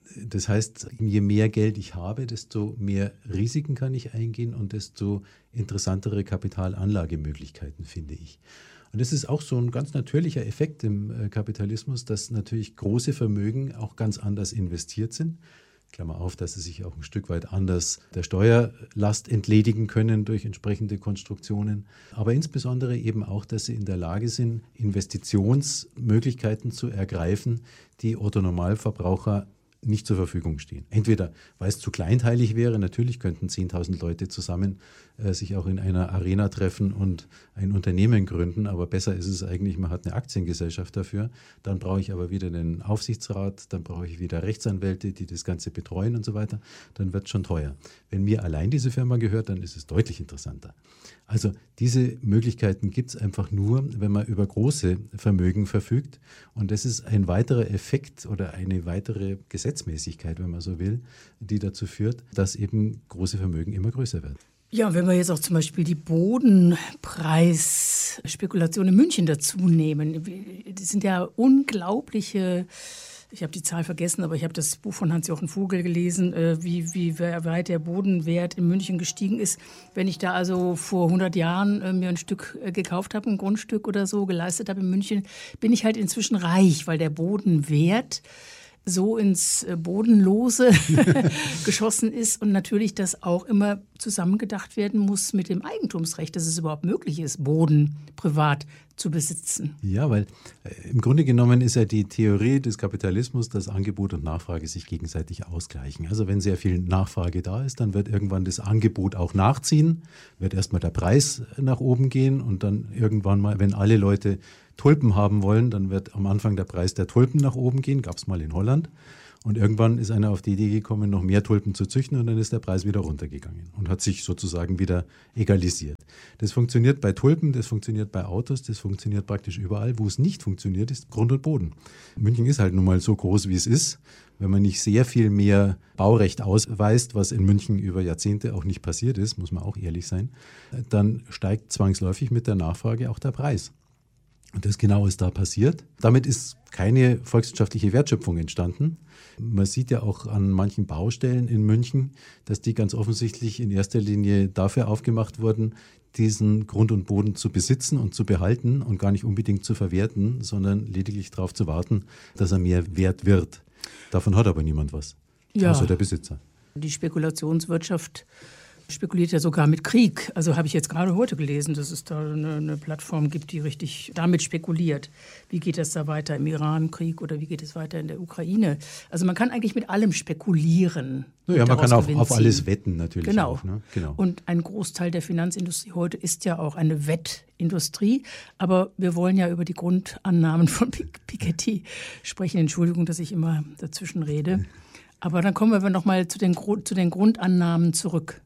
Das heißt, je mehr Geld ich habe, desto mehr Risiken kann ich eingehen und desto interessantere Kapitalanlagemöglichkeiten finde ich. Und das ist auch so ein ganz natürlicher Effekt im Kapitalismus, dass natürlich große Vermögen auch ganz anders investiert sind. Klammer auf, dass sie sich auch ein Stück weit anders der Steuerlast entledigen können durch entsprechende Konstruktionen. Aber insbesondere eben auch, dass sie in der Lage sind, Investitionsmöglichkeiten zu ergreifen, die Otto-Normalverbraucher nicht zur Verfügung stehen. Entweder, weil es zu kleinteilig wäre, natürlich könnten zehntausend Leute zusammen äh, sich auch in einer Arena treffen und ein Unternehmen gründen, aber besser ist es eigentlich, man hat eine Aktiengesellschaft dafür. Dann brauche ich aber wieder einen Aufsichtsrat, dann brauche ich wieder Rechtsanwälte, die das Ganze betreuen und so weiter. Dann wird es schon teuer. Wenn mir allein diese Firma gehört, dann ist es deutlich interessanter. Also diese Möglichkeiten gibt es einfach nur, wenn man über große Vermögen verfügt. Und das ist ein weiterer Effekt oder eine weitere Gesetzmäßigkeit, wenn man so will, die dazu führt, dass eben große Vermögen immer größer werden. Ja, wenn wir jetzt auch zum Beispiel die Bodenpreisspekulation in München dazu nehmen, das sind ja unglaubliche, ich habe die Zahl vergessen, aber ich habe das Buch von Hans-Jochen Vogel gelesen, wie, wie weit der Bodenwert in München gestiegen ist. Wenn ich da also vor hundert Jahren mir ein Stück gekauft habe, ein Grundstück oder so geleistet habe in München, bin ich halt inzwischen reich, weil der Bodenwert so ins Bodenlose geschossen ist und natürlich das auch immer zusammengedacht werden muss mit dem Eigentumsrecht, dass es überhaupt möglich ist, Boden privat zu besitzen. Ja, weil äh, im Grunde genommen ist ja die Theorie des Kapitalismus, dass Angebot und Nachfrage sich gegenseitig ausgleichen. Also wenn sehr viel Nachfrage da ist, dann wird irgendwann das Angebot auch nachziehen, wird erstmal der Preis nach oben gehen und dann irgendwann mal, wenn alle Leute Tulpen haben wollen, dann wird am Anfang der Preis der Tulpen nach oben gehen, gab es mal in Holland. Und irgendwann ist einer auf die Idee gekommen, noch mehr Tulpen zu züchten und dann ist der Preis wieder runtergegangen und hat sich sozusagen wieder egalisiert. Das funktioniert bei Tulpen, das funktioniert bei Autos, das funktioniert praktisch überall. Wo es nicht funktioniert, ist Grund und Boden. München ist halt nun mal so groß, wie es ist. Wenn man nicht sehr viel mehr Baurecht ausweist, was in München über Jahrzehnte auch nicht passiert ist, muss man auch ehrlich sein, dann steigt zwangsläufig mit der Nachfrage auch der Preis. Und das genau ist da passiert. Damit ist keine volkswirtschaftliche Wertschöpfung entstanden. Man sieht ja auch an manchen Baustellen in München, dass die ganz offensichtlich in erster Linie dafür aufgemacht wurden, diesen Grund und Boden zu besitzen und zu behalten und gar nicht unbedingt zu verwerten, sondern lediglich darauf zu warten, dass er mehr wert wird. Davon hat aber niemand was, ja, außer der Besitzer. Die Spekulationswirtschaft spekuliert ja sogar mit Krieg. Also habe ich jetzt gerade heute gelesen, dass es da eine, eine Plattform gibt, die richtig damit spekuliert. Wie geht das da weiter im Iran-Krieg oder wie geht es weiter in der Ukraine? Also man kann eigentlich mit allem spekulieren. Ja, man kann auf, auf alles wetten natürlich. Genau. Auch, ne? Genau. Und ein Großteil der Finanzindustrie heute ist ja auch eine Wettindustrie. Aber wir wollen ja über die Grundannahmen von Piketty sprechen. Entschuldigung, dass ich immer dazwischen rede. Aber dann kommen wir noch mal zu den, zu den Grundannahmen zurück.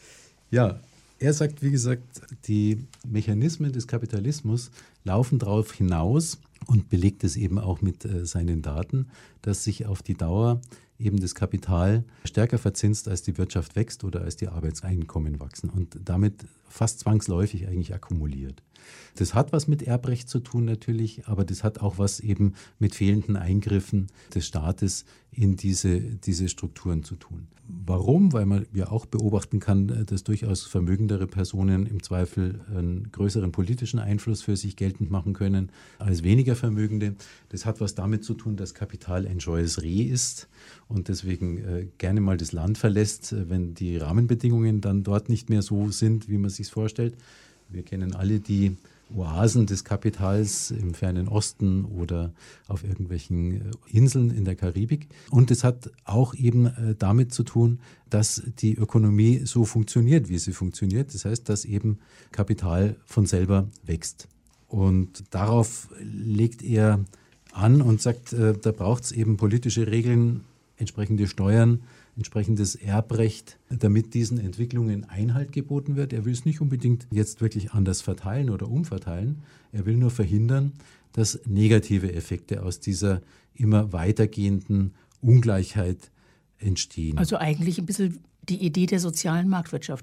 Ja, er sagt, wie gesagt, die Mechanismen des Kapitalismus laufen darauf hinaus und belegt es eben auch mit äh, seinen Daten, dass sich auf die Dauer eben das Kapital stärker verzinst, als die Wirtschaft wächst oder als die Arbeitseinkommen wachsen und damit fast zwangsläufig eigentlich akkumuliert. Das hat was mit Erbrecht zu tun natürlich, aber das hat auch was eben mit fehlenden Eingriffen des Staates in diese, diese Strukturen zu tun. Warum? Weil man ja auch beobachten kann, dass durchaus vermögendere Personen im Zweifel einen größeren politischen Einfluss für sich geltend machen können als weniger Vermögende. Das hat was damit zu tun, dass Kapital ein scheues Reh ist und deswegen äh, gerne mal das Land verlässt, wenn die Rahmenbedingungen dann dort nicht mehr so sind, wie man sich vorstellt. Wir kennen alle die Oasen des Kapitals im fernen Osten oder auf irgendwelchen Inseln in der Karibik. Und es hat auch eben damit zu tun, dass die Ökonomie so funktioniert, wie sie funktioniert. Das heißt, dass eben Kapital von selber wächst. Und darauf legt er an und sagt, da braucht es eben politische Regeln, entsprechende Steuern, entsprechendes Erbrecht, damit diesen Entwicklungen Einhalt geboten wird. Er will es nicht unbedingt jetzt wirklich anders verteilen oder umverteilen. Er will nur verhindern, dass negative Effekte aus dieser immer weitergehenden Ungleichheit entstehen. Also eigentlich ein bisschen die Idee der sozialen Marktwirtschaft.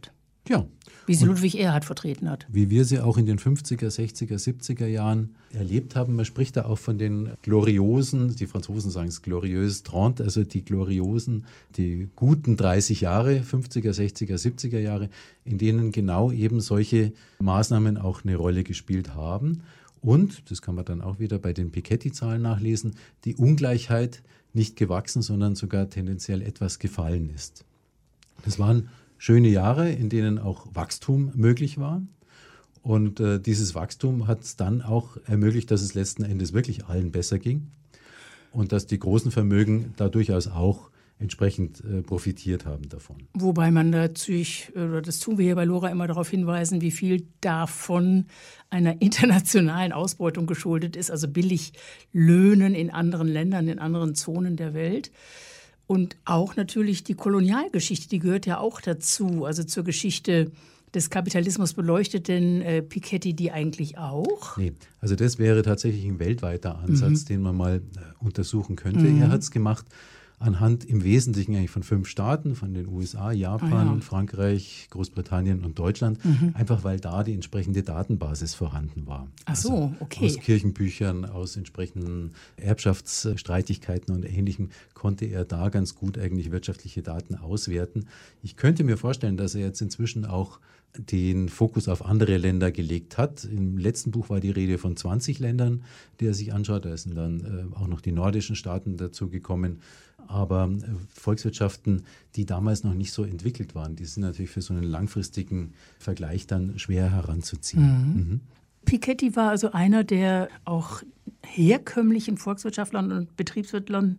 Ja. Wie sie Und Ludwig Erhard vertreten hat. wie wir sie auch in den fünfziger, sechziger, siebziger Jahren erlebt haben. Man spricht da auch von den Gloriosen, die Franzosen sagen es glorieux trente, also die Gloriosen, die guten dreißig Jahre, fünfziger, sechziger, siebziger Jahre, in denen genau eben solche Maßnahmen auch eine Rolle gespielt haben. Und, das kann man dann auch wieder bei den Piketty-Zahlen nachlesen, die Ungleichheit nicht gewachsen, sondern sogar tendenziell etwas gefallen ist. Das waren schöne Jahre, in denen auch Wachstum möglich war. Und äh, dieses Wachstum hat es dann auch ermöglicht, dass es letzten Endes wirklich allen besser ging und dass die großen Vermögen da durchaus auch entsprechend äh, profitiert haben davon. Wobei man natürlich, oder das tun wir hier bei Lora immer darauf hinweisen, wie viel davon einer internationalen Ausbeutung geschuldet ist, also Billiglöhnen in anderen Ländern, in anderen Zonen der Welt. Und auch natürlich die Kolonialgeschichte, die gehört ja auch dazu, also zur Geschichte des Kapitalismus. Beleuchtet denn äh, Piketty die eigentlich auch? Nee, also das wäre tatsächlich ein weltweiter Ansatz, mhm. den man mal äh, untersuchen könnte. Mhm. Er hat es gemacht anhand im Wesentlichen eigentlich von fünf Staaten, von den U S A, Japan, ah, ja. Frankreich, Großbritannien und Deutschland, mhm. einfach weil da die entsprechende Datenbasis vorhanden war. Ach so, also okay. Aus Kirchenbüchern, aus entsprechenden Erbschaftsstreitigkeiten und Ähnlichem konnte er da ganz gut eigentlich wirtschaftliche Daten auswerten. Ich könnte mir vorstellen, dass er jetzt inzwischen auch den Fokus auf andere Länder gelegt hat. Im letzten Buch war die Rede von zwanzig Ländern, die er sich anschaut. Da sind dann äh, auch noch die nordischen Staaten dazu gekommen. Aber äh, Volkswirtschaften, die damals noch nicht so entwickelt waren, die sind natürlich für so einen langfristigen Vergleich dann schwer heranzuziehen. Mhm. Mhm. Piketty war also einer der auch herkömmlichen Volkswirtschaftlern und Betriebswirtlern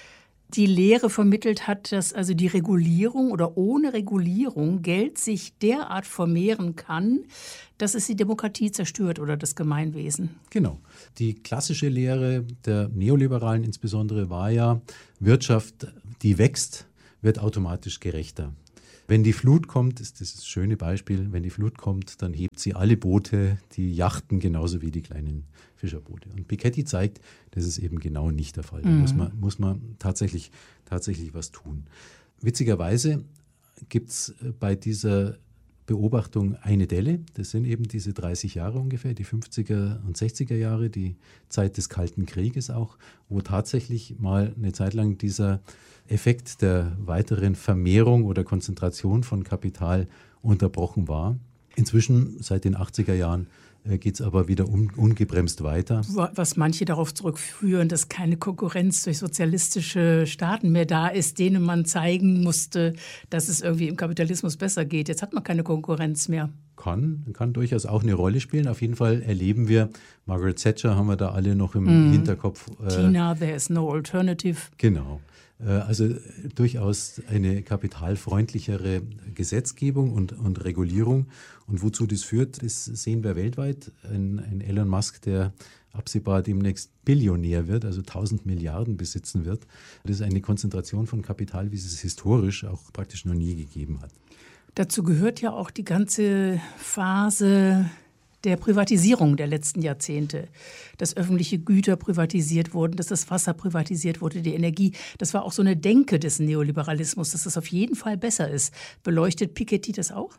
die Lehre vermittelt hat, dass also die Regulierung oder ohne Regulierung Geld sich derart vermehren kann, dass es die Demokratie zerstört oder das Gemeinwesen. Genau. Die klassische Lehre der Neoliberalen insbesondere war ja, Wirtschaft, die wächst, wird automatisch gerechter. Wenn die Flut kommt, ist das das schöne Beispiel, wenn die Flut kommt, dann hebt sie alle Boote, die Yachten genauso wie die kleinen Fischerboote. Und Piketty zeigt, das ist eben genau nicht der Fall. Da mhm. muss man, muss man tatsächlich, tatsächlich was tun. Witzigerweise gibt es bei dieser Beobachtung eine Delle. Das sind eben diese dreißig Jahre ungefähr, die fünfziger und sechziger Jahre, die Zeit des Kalten Krieges auch, wo tatsächlich mal eine Zeit lang dieser Effekt der weiteren Vermehrung oder Konzentration von Kapital unterbrochen war. Inzwischen, seit den achtziger Jahren, geht es aber wieder un, ungebremst weiter. Was manche darauf zurückführen, dass keine Konkurrenz durch sozialistische Staaten mehr da ist, denen man zeigen musste, dass es irgendwie im Kapitalismus besser geht. Jetzt hat man keine Konkurrenz mehr. Kann, kann durchaus auch eine Rolle spielen. Auf jeden Fall erleben wir, Margaret Thatcher haben wir da alle noch im mm. Hinterkopf. Äh, Tina, there is no alternative. Genau. Also durchaus eine kapitalfreundlichere Gesetzgebung und, und Regulierung. Und wozu das führt, das sehen wir weltweit. Ein, ein Elon Musk, der absehbar demnächst Billionär wird, also tausend Milliarden besitzen wird. Das ist eine Konzentration von Kapital, wie es es historisch auch praktisch noch nie gegeben hat. Dazu gehört ja auch die ganze Phase der Privatisierung der letzten Jahrzehnte, dass öffentliche Güter privatisiert wurden, dass das Wasser privatisiert wurde, die Energie. Das war auch so eine Denke des Neoliberalismus, dass das auf jeden Fall besser ist. Beleuchtet Piketty das auch?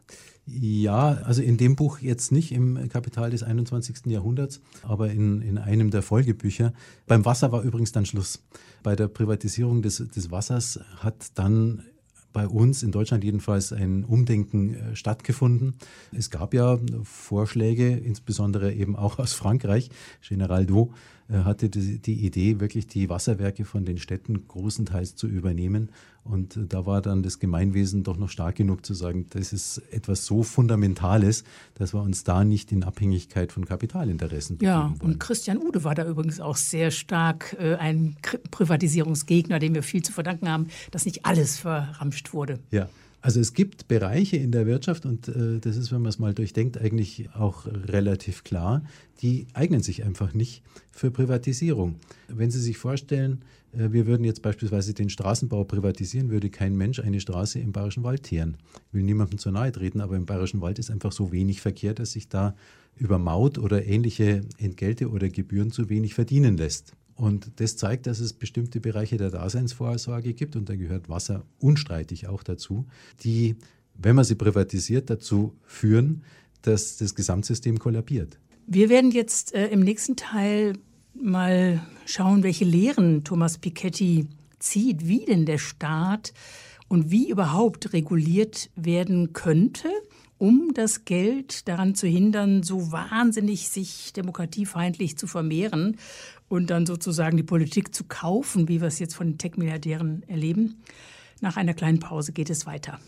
Ja, also in dem Buch jetzt nicht, im Kapital des einundzwanzigsten Jahrhunderts, aber in, in einem der Folgebücher. Beim Wasser war übrigens dann Schluss. Bei der Privatisierung des, des Wassers hat dann bei uns in Deutschland jedenfalls ein Umdenken äh, stattgefunden. Es gab ja Vorschläge, insbesondere eben auch aus Frankreich. General Dau äh, hatte die, die Idee, wirklich die Wasserwerke von den Städten großenteils zu übernehmen. Und äh, da war dann das Gemeinwesen doch noch stark genug zu sagen, das ist etwas so Fundamentales, dass wir uns da nicht in Abhängigkeit von Kapitalinteressen begeben Ja, wollen. und Christian Ude war da übrigens auch sehr stark äh, ein Privatisierungsgegner, dem wir viel zu verdanken haben, dass nicht alles verramscht wurde. Ja, also es gibt Bereiche in der Wirtschaft, und äh, das ist, wenn man es mal durchdenkt, eigentlich auch relativ klar, die eignen sich einfach nicht für Privatisierung. Wenn Sie sich vorstellen, äh, wir würden jetzt beispielsweise den Straßenbau privatisieren, würde kein Mensch eine Straße im Bayerischen Wald teeren. Ich will niemandem zu nahe treten, aber im Bayerischen Wald ist einfach so wenig Verkehr, dass sich da über Maut oder ähnliche Entgelte oder Gebühren zu wenig verdienen lässt. Und das zeigt, dass es bestimmte Bereiche der Daseinsvorsorge gibt, und da gehört Wasser unstreitig auch dazu, die wenn man sie privatisiert, dazu führen, dass das Gesamtsystem kollabiert. Wir werden jetzt äh, im nächsten Teil mal schauen, welche Lehren Thomas Piketty zieht, wie denn der Staat und wie überhaupt reguliert werden könnte, um das Geld daran zu hindern, so wahnsinnig sich demokratiefeindlich zu vermehren und dann sozusagen die Politik zu kaufen, wie wir es jetzt von den Tech-Milliardären erleben. Nach einer kleinen Pause geht es weiter.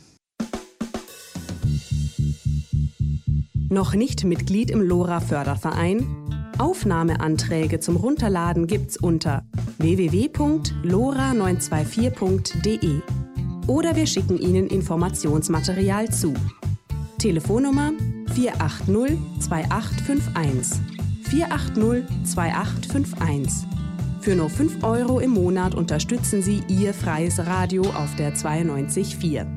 Noch nicht Mitglied im LoRa-Förderverein? Aufnahmeanträge zum Runterladen gibt's unter w w w punkt lora neun zwei vier punkt d e oder wir schicken Ihnen Informationsmaterial zu. Telefonnummer vier acht null zwei acht fünf eins. vier acht null zwei acht fünf eins. Für nur fünf Euro im Monat unterstützen Sie Ihr freies Radio auf der zweiundneunzig Komma vier.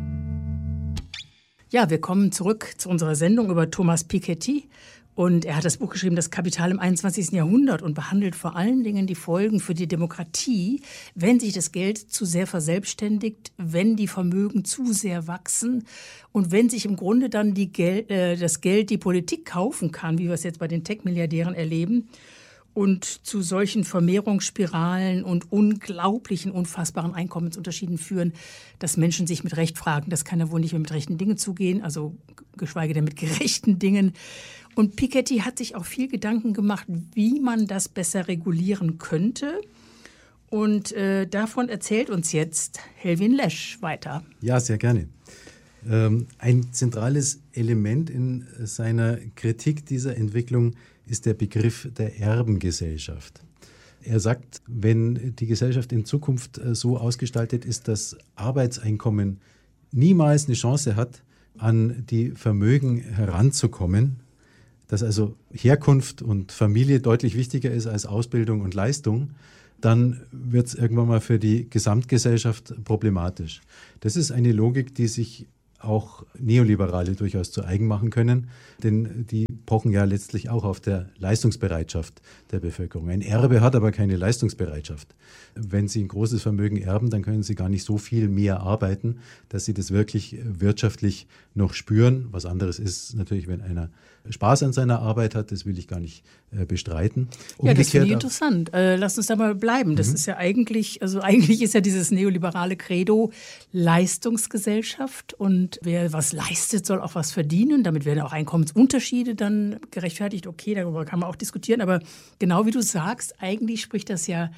Ja, wir kommen zurück zu unserer Sendung über Thomas Piketty. Und er hat das Buch geschrieben, Das Kapital im einundzwanzigsten Jahrhundert, und behandelt vor allen Dingen die Folgen für die Demokratie, wenn sich das Geld zu sehr verselbstständigt, wenn die Vermögen zu sehr wachsen und wenn sich im Grunde dann die Gel- äh, das Geld die Politik kaufen kann, wie wir es jetzt bei den Tech-Milliardären erleben, und zu solchen Vermehrungsspiralen und unglaublichen, unfassbaren Einkommensunterschieden führen, dass Menschen sich mit Recht fragen, das kann ja wohl nicht mehr mit rechten Dingen zugehen, also geschweige denn mit gerechten Dingen. Und Piketty hat sich auch viel Gedanken gemacht, wie man das besser regulieren könnte. Und äh, davon erzählt uns jetzt Helwin Lesch weiter. Ja, sehr gerne. Ähm, ein zentrales Element in seiner Kritik dieser Entwicklung ist der Begriff der Erbengesellschaft. Er sagt, wenn die Gesellschaft in Zukunft so ausgestaltet ist, dass Arbeitseinkommen niemals eine Chance hat, an die Vermögen heranzukommen, dass also Herkunft und Familie deutlich wichtiger ist als Ausbildung und Leistung, dann wird es irgendwann mal für die Gesamtgesellschaft problematisch. Das ist eine Logik, die sich auch Neoliberale durchaus zu eigen machen können, denn die pochen ja letztlich auch auf der Leistungsbereitschaft der Bevölkerung. Ein Erbe hat aber keine Leistungsbereitschaft. Wenn Sie ein großes Vermögen erben, dann können Sie gar nicht so viel mehr arbeiten, dass Sie das wirklich wirtschaftlich noch spüren. Was anderes ist natürlich, wenn einer Spaß an seiner Arbeit hat, das will ich gar nicht äh, bestreiten. Umgekehrt, ja, das finde ich interessant. Äh, lass uns da mal bleiben. Das mhm. ist ja eigentlich, also eigentlich ist ja dieses neoliberale Credo Leistungsgesellschaft, und wer was leistet, soll auch was verdienen. Damit werden auch Einkommensunterschiede dann gerechtfertigt. Okay, darüber kann man auch diskutieren, aber genau wie du sagst, eigentlich spricht das ja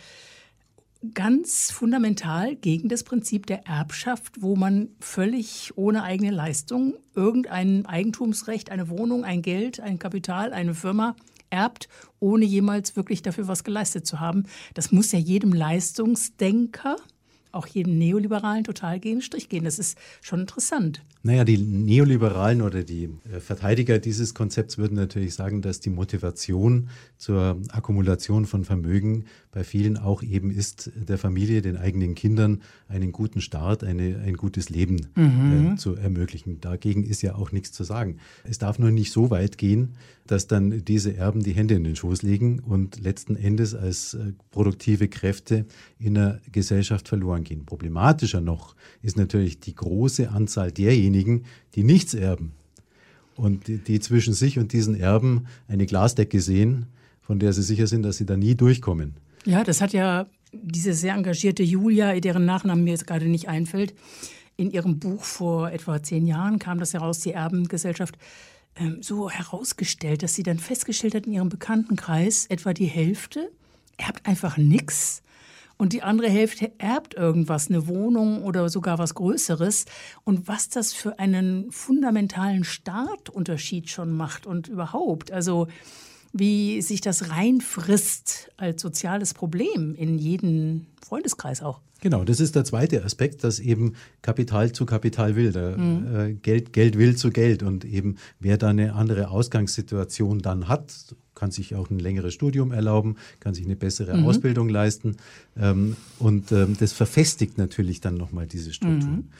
ganz fundamental gegen das Prinzip der Erbschaft, wo man völlig ohne eigene Leistung irgendein Eigentumsrecht, eine Wohnung, ein Geld, ein Kapital, eine Firma erbt, ohne jemals wirklich dafür was geleistet zu haben. Das muss ja jedem Leistungsdenker, auch jedem Neoliberalen, total gegen den Strich gehen. Das ist schon interessant. Naja, die Neoliberalen oder die Verteidiger dieses Konzepts würden natürlich sagen, dass die Motivation zur Akkumulation von Vermögen bei vielen auch eben ist, der Familie, den eigenen Kindern einen guten Start, eine, ein gutes Leben mhm. äh, zu ermöglichen. Dagegen ist ja auch nichts zu sagen. Es darf nur nicht so weit gehen, dass dann diese Erben die Hände in den Schoß legen und letzten Endes als äh, produktive Kräfte in der Gesellschaft verloren gehen. Problematischer noch ist natürlich die große Anzahl derjenigen, die nichts erben und die, die zwischen sich und diesen Erben eine Glasdecke sehen, von der sie sicher sind, dass sie da nie durchkommen. Ja, das hat ja diese sehr engagierte Julia, deren Nachnamen mir jetzt gerade nicht einfällt, in ihrem Buch vor etwa zehn Jahren kam das heraus, die Erbengesellschaft, ähm, so herausgestellt, dass sie dann festgestellt hat in ihrem Bekanntenkreis, etwa die Hälfte erbt einfach nichts. Und die andere Hälfte erbt irgendwas, eine Wohnung oder sogar was Größeres. Und was das für einen fundamentalen Startunterschied schon macht und überhaupt, also wie sich das reinfrisst als soziales Problem in jeden Freundeskreis auch. Genau, das ist der zweite Aspekt, dass eben Kapital zu Kapital will, der, mhm. äh, Geld, Geld will zu Geld, und eben wer da eine andere Ausgangssituation dann hat, kann sich auch ein längeres Studium erlauben, kann sich eine bessere mhm. Ausbildung leisten, ähm, und ähm, das verfestigt natürlich dann nochmal diese Strukturen. Mhm.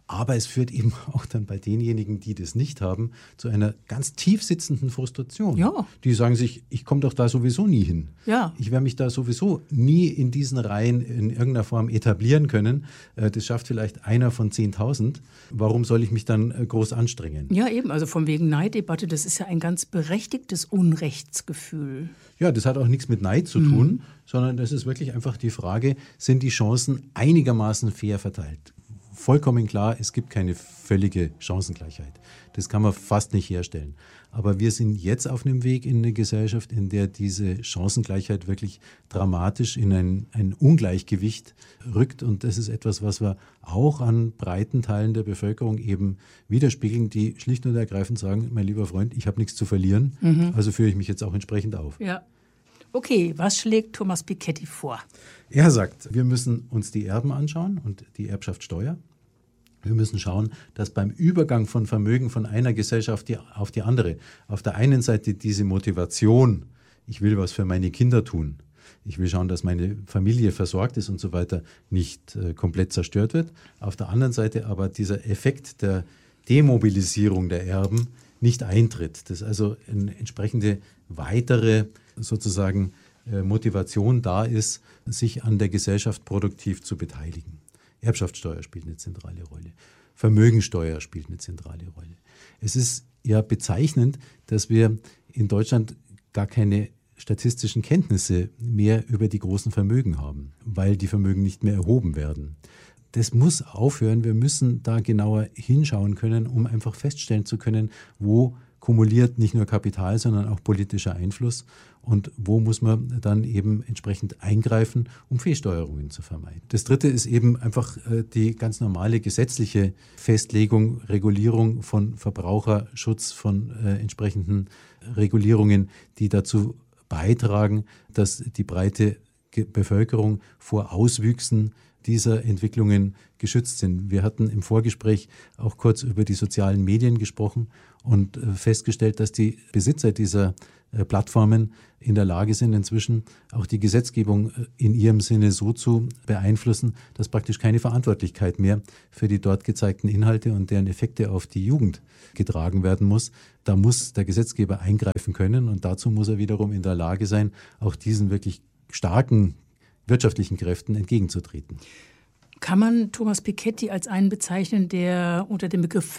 Aber es führt eben auch dann bei denjenigen, die das nicht haben, zu einer ganz tief sitzenden Frustration. Ja. Die sagen sich, ich komme doch da sowieso nie hin. Ja. Ich werde mich da sowieso nie in diesen Reihen in irgendeiner Form etablieren können. Das schafft vielleicht einer von zehntausend. Warum soll ich mich dann groß anstrengen? Ja, eben. Also von wegen Neiddebatte, das ist ja ein ganz berechtigtes Unrechtsgefühl. Ja, das hat auch nichts mit Neid zu tun, mhm. sondern das ist wirklich einfach die Frage, sind die Chancen einigermaßen fair verteilt? Vollkommen klar, es gibt keine völlige Chancengleichheit. Das kann man fast nicht herstellen. Aber wir sind jetzt auf einem Weg in eine Gesellschaft, in der diese Chancengleichheit wirklich dramatisch in ein, ein Ungleichgewicht rückt. Und das ist etwas, was wir auch an breiten Teilen der Bevölkerung eben widerspiegeln, die schlicht und ergreifend sagen, mein lieber Freund, ich habe nichts zu verlieren, mhm. also führe ich mich jetzt auch entsprechend auf. Ja. Okay, was schlägt Thomas Piketty vor? Er sagt, wir müssen uns die Erben anschauen und die Erbschaftssteuer. Wir müssen schauen, dass beim Übergang von Vermögen von einer Gesellschaft auf die andere auf der einen Seite diese Motivation, ich will was für meine Kinder tun, ich will schauen, dass meine Familie versorgt ist und so weiter, nicht äh, komplett zerstört wird. Auf der anderen Seite aber dieser Effekt der Demobilisierung der Erben nicht eintritt. Dass also eine entsprechende weitere sozusagen äh, Motivation da ist, sich an der Gesellschaft produktiv zu beteiligen. Erbschaftssteuer spielt eine zentrale Rolle. Vermögensteuer spielt eine zentrale Rolle. Es ist ja bezeichnend, dass wir in Deutschland gar keine statistischen Kenntnisse mehr über die großen Vermögen haben, weil die Vermögen nicht mehr erhoben werden. Das muss aufhören. Wir müssen da genauer hinschauen können, um einfach feststellen zu können, wo kumuliert nicht nur Kapital, sondern auch politischer Einfluss und wo muss man dann eben entsprechend eingreifen, um Fehlsteuerungen zu vermeiden. Das Dritte ist eben einfach äh, die ganz normale gesetzliche Festlegung, Regulierung von Verbraucherschutz, von äh, entsprechenden Regulierungen, die dazu beitragen, dass die breite Ge- Bevölkerung vor Auswüchsen dieser Entwicklungen geschützt sind. Wir hatten im Vorgespräch auch kurz über die sozialen Medien gesprochen und äh, festgestellt, dass die Besitzer dieser äh, Plattformen in der Lage sind, inzwischen auch die Gesetzgebung äh, in ihrem Sinne so zu beeinflussen, dass praktisch keine Verantwortlichkeit mehr für die dort gezeigten Inhalte und deren Effekte auf die Jugend getragen werden muss. Da muss der Gesetzgeber eingreifen können und dazu muss er wiederum in der Lage sein, auch diesen wirklich starken wirtschaftlichen Kräften entgegenzutreten. Kann man Thomas Piketty als einen bezeichnen, der unter dem Begriff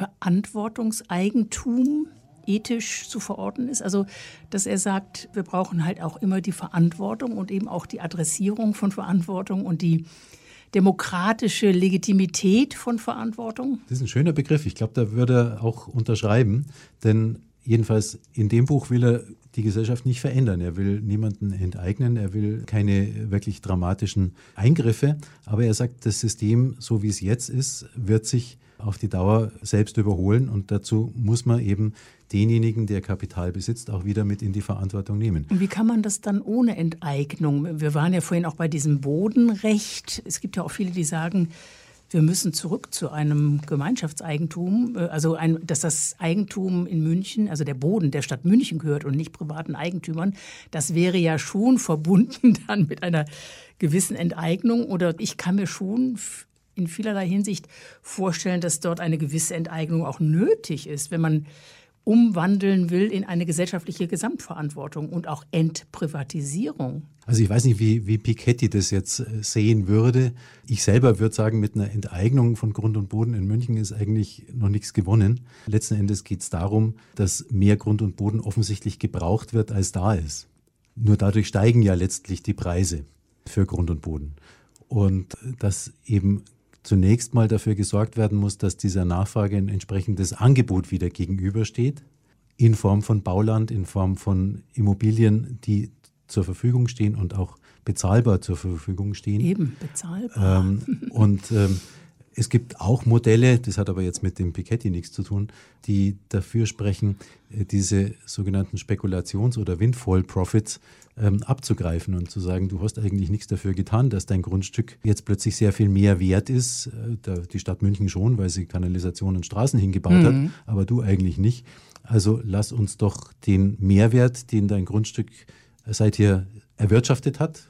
Verantwortungseigentum ethisch zu verorten ist? Also, dass er sagt, wir brauchen halt auch immer die Verantwortung und eben auch die Adressierung von Verantwortung und die demokratische Legitimität von Verantwortung? Das ist ein schöner Begriff. Ich glaube, da würde er auch unterschreiben, denn jedenfalls in dem Buch will er die Gesellschaft nicht verändern. Er will niemanden enteignen, er will keine wirklich dramatischen Eingriffe, aber er sagt, das System, so wie es jetzt ist, wird sich auf die Dauer selbst überholen und dazu muss man eben denjenigen, der Kapital besitzt, auch wieder mit in die Verantwortung nehmen. Und wie kann man das dann ohne Enteignung? Wir waren ja vorhin auch bei diesem Bodenrecht. Es gibt ja auch viele, die sagen, wir müssen zurück zu einem Gemeinschaftseigentum, also ein, dass das Eigentum in München, also der Boden der Stadt München gehört und nicht privaten Eigentümern. Das wäre ja schon verbunden dann mit einer gewissen Enteignung. Oder ich kann mir schon in vielerlei Hinsicht vorstellen, dass dort eine gewisse Enteignung auch nötig ist, wenn man umwandeln will in eine gesellschaftliche Gesamtverantwortung und auch Entprivatisierung. Also ich weiß nicht, wie, wie Piketty das jetzt sehen würde. Ich selber würde sagen, mit einer Enteignung von Grund und Boden in München ist eigentlich noch nichts gewonnen. Letzten Endes geht es darum, dass mehr Grund und Boden offensichtlich gebraucht wird, als da ist. Nur dadurch steigen ja letztlich die Preise für Grund und Boden. Und dass eben zunächst mal dafür gesorgt werden muss, dass dieser Nachfrage ein entsprechendes Angebot wieder gegenübersteht, in Form von Bauland, in Form von Immobilien, die zur Verfügung stehen und auch bezahlbar zur Verfügung stehen. Eben, bezahlbar. Ähm, und ähm, es gibt auch Modelle, das hat aber jetzt mit dem Piketty nichts zu tun, die dafür sprechen, diese sogenannten Spekulations- oder Windfall-Profits ähm, abzugreifen und zu sagen, du hast eigentlich nichts dafür getan, dass dein Grundstück jetzt plötzlich sehr viel mehr wert ist. Äh, der, die Stadt München schon, weil sie Kanalisation und Straßen hingebaut mhm. hat, aber du eigentlich nicht. Also lass uns doch den Mehrwert, den dein Grundstück seither erwirtschaftet hat,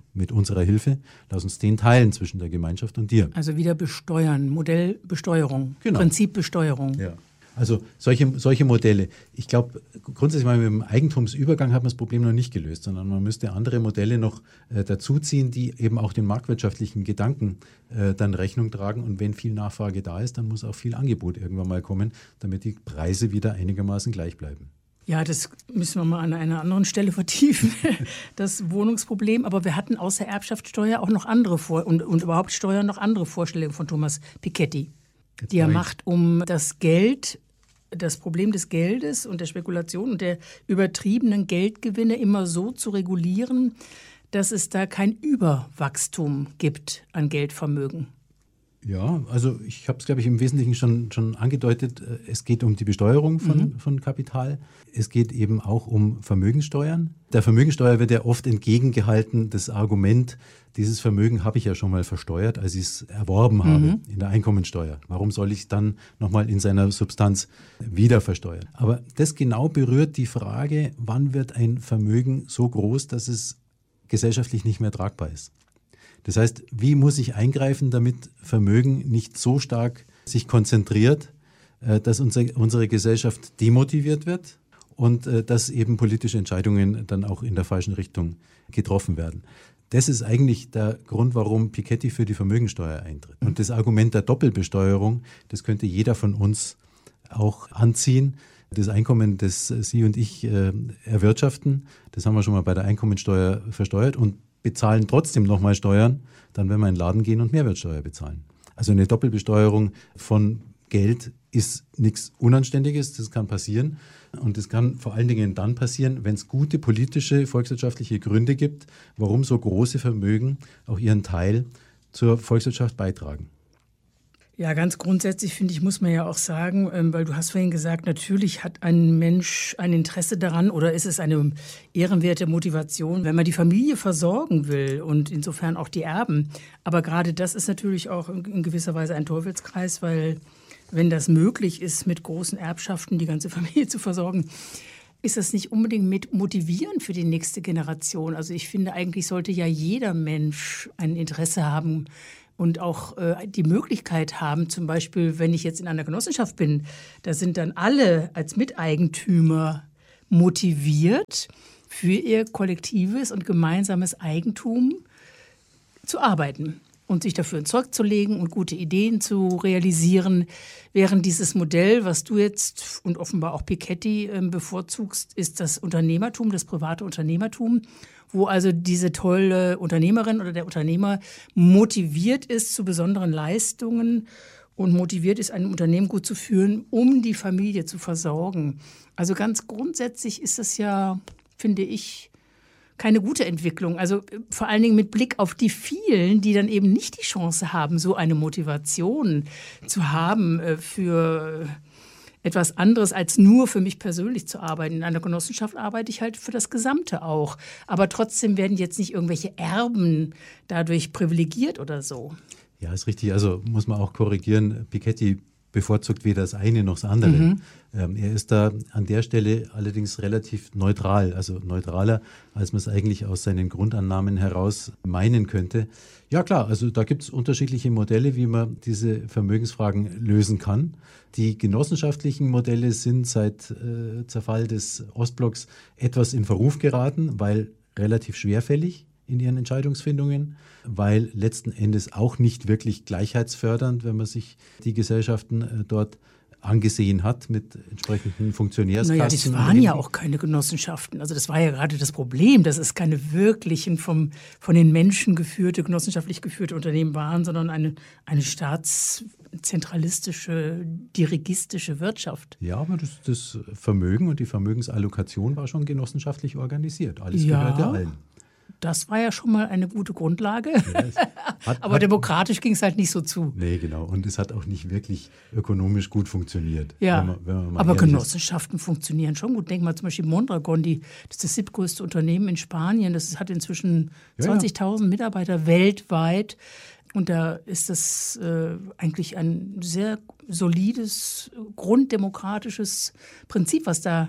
mit unserer Hilfe, lass uns den teilen zwischen der Gemeinschaft und dir. Also wieder besteuern, Modellbesteuerung, Genau. Prinzipbesteuerung. Ja. Also solche, solche Modelle. Ich glaube, grundsätzlich mal mit dem Eigentumsübergang hat man das Problem noch nicht gelöst, sondern man müsste andere Modelle noch äh, dazuziehen, die eben auch den marktwirtschaftlichen Gedanken äh, dann Rechnung tragen. Und wenn viel Nachfrage da ist, dann muss auch viel Angebot irgendwann mal kommen, damit die Preise wieder einigermaßen gleich bleiben. Ja, das müssen wir mal an einer anderen Stelle vertiefen, das Wohnungsproblem. Aber wir hatten außer Erbschaftssteuer auch noch andere Vor- und, und überhaupt Steuern noch andere Vorstellungen von Thomas Piketty, die er macht, um das Geld, das Problem des Geldes und der Spekulation und der übertriebenen Geldgewinne immer so zu regulieren, dass es da kein Überwachstum gibt an Geldvermögen. Ja, also ich habe es, glaube ich, im Wesentlichen schon, schon angedeutet. Es geht um die Besteuerung von, mhm. von Kapital. Es geht eben auch um Vermögenssteuern. Der Vermögensteuer wird ja oft entgegengehalten, das Argument, dieses Vermögen habe ich ja schon mal versteuert, als ich es erworben mhm. habe in der Einkommensteuer. Warum soll ich es dann nochmal in seiner Substanz wieder versteuern? Aber das genau berührt die Frage, wann wird ein Vermögen so groß, dass es gesellschaftlich nicht mehr tragbar ist. Das heißt, wie muss ich eingreifen, damit Vermögen nicht so stark sich konzentriert, dass unsere, unsere Gesellschaft demotiviert wird und dass eben politische Entscheidungen dann auch in der falschen Richtung getroffen werden. Das ist eigentlich der Grund, warum Piketty für die Vermögensteuer eintritt. Und das Argument der Doppelbesteuerung, das könnte jeder von uns auch anziehen. Das Einkommen, das Sie und ich äh, erwirtschaften, das haben wir schon mal bei der Einkommensteuer versteuert und bezahlen trotzdem nochmal Steuern, dann werden wir in den Laden gehen und Mehrwertsteuer bezahlen. Also eine Doppelbesteuerung von Geld ist nichts Unanständiges, das kann passieren. Und das kann vor allen Dingen dann passieren, wenn es gute politische, volkswirtschaftliche Gründe gibt, warum so große Vermögen auch ihren Teil zur Volkswirtschaft beitragen. Ja, ganz grundsätzlich, finde ich, muss man ja auch sagen, weil du hast vorhin gesagt, natürlich hat ein Mensch ein Interesse daran oder ist es eine ehrenwerte Motivation, wenn man die Familie versorgen will und insofern auch die Erben. Aber gerade das ist natürlich auch in gewisser Weise ein Teufelskreis, weil wenn das möglich ist, mit großen Erbschaften die ganze Familie zu versorgen, ist das nicht unbedingt mit motivierend für die nächste Generation. Also ich finde, eigentlich sollte ja jeder Mensch ein Interesse haben, und auch äh, die Möglichkeit haben, zum Beispiel, wenn ich jetzt in einer Genossenschaft bin, da sind dann alle als Miteigentümer motiviert, für ihr kollektives und gemeinsames Eigentum zu arbeiten und sich dafür ins Zeug zu legen und gute Ideen zu realisieren. Während dieses Modell, was du jetzt und offenbar auch Piketty äh, bevorzugst, ist das Unternehmertum, das private Unternehmertum, wo also diese tolle Unternehmerin oder der Unternehmer motiviert ist zu besonderen Leistungen und motiviert ist, ein Unternehmen gut zu führen, um die Familie zu versorgen. Also ganz grundsätzlich ist das ja, finde ich, keine gute Entwicklung. Also vor allen Dingen mit Blick auf die vielen, die dann eben nicht die Chance haben, so eine Motivation zu haben für etwas anderes als nur für mich persönlich zu arbeiten. In einer Genossenschaft arbeite ich halt für das Gesamte auch. Aber trotzdem werden jetzt nicht irgendwelche Erben dadurch privilegiert oder so. Ja, ist richtig. Also muss man auch korrigieren. Piketty bevorzugt weder das eine noch das andere. Mhm. Ähm, er ist da an der Stelle allerdings relativ neutral, also neutraler, als man es eigentlich aus seinen Grundannahmen heraus meinen könnte. Ja klar, also da gibt es unterschiedliche Modelle, wie man diese Vermögensfragen lösen kann. Die genossenschaftlichen Modelle sind seit äh, Zerfall des Ostblocks etwas in Verruf geraten, weil relativ schwerfällig in ihren Entscheidungsfindungen, weil letzten Endes auch nicht wirklich gleichheitsfördernd, wenn man sich die Gesellschaften äh, dort angesehen hat mit entsprechenden Funktionärskassen. Naja, das waren ja auch keine Genossenschaften. Also das war ja gerade das Problem, dass es keine wirklichen vom, von den Menschen geführte, genossenschaftlich geführte Unternehmen waren, sondern eine, eine staatszentralistische, dirigistische Wirtschaft. Ja, aber das, das Vermögen und die Vermögensallokation war schon genossenschaftlich organisiert. Alles ja. gehörte allen. Das war ja schon mal eine gute Grundlage. Ja, hat, aber hat, demokratisch ging es halt nicht so zu. Nee, genau. Und es hat auch nicht wirklich ökonomisch gut funktioniert. Ja, wenn man, wenn man mal aber Genossenschaften ist. Funktionieren schon gut. Denk mal zum Beispiel Mondragon, die, das ist das siebtgrößte Unternehmen in Spanien. Das hat inzwischen ja, zwanzigtausend Mitarbeiter weltweit. Und da ist das äh, eigentlich ein sehr solides, grunddemokratisches Prinzip, was da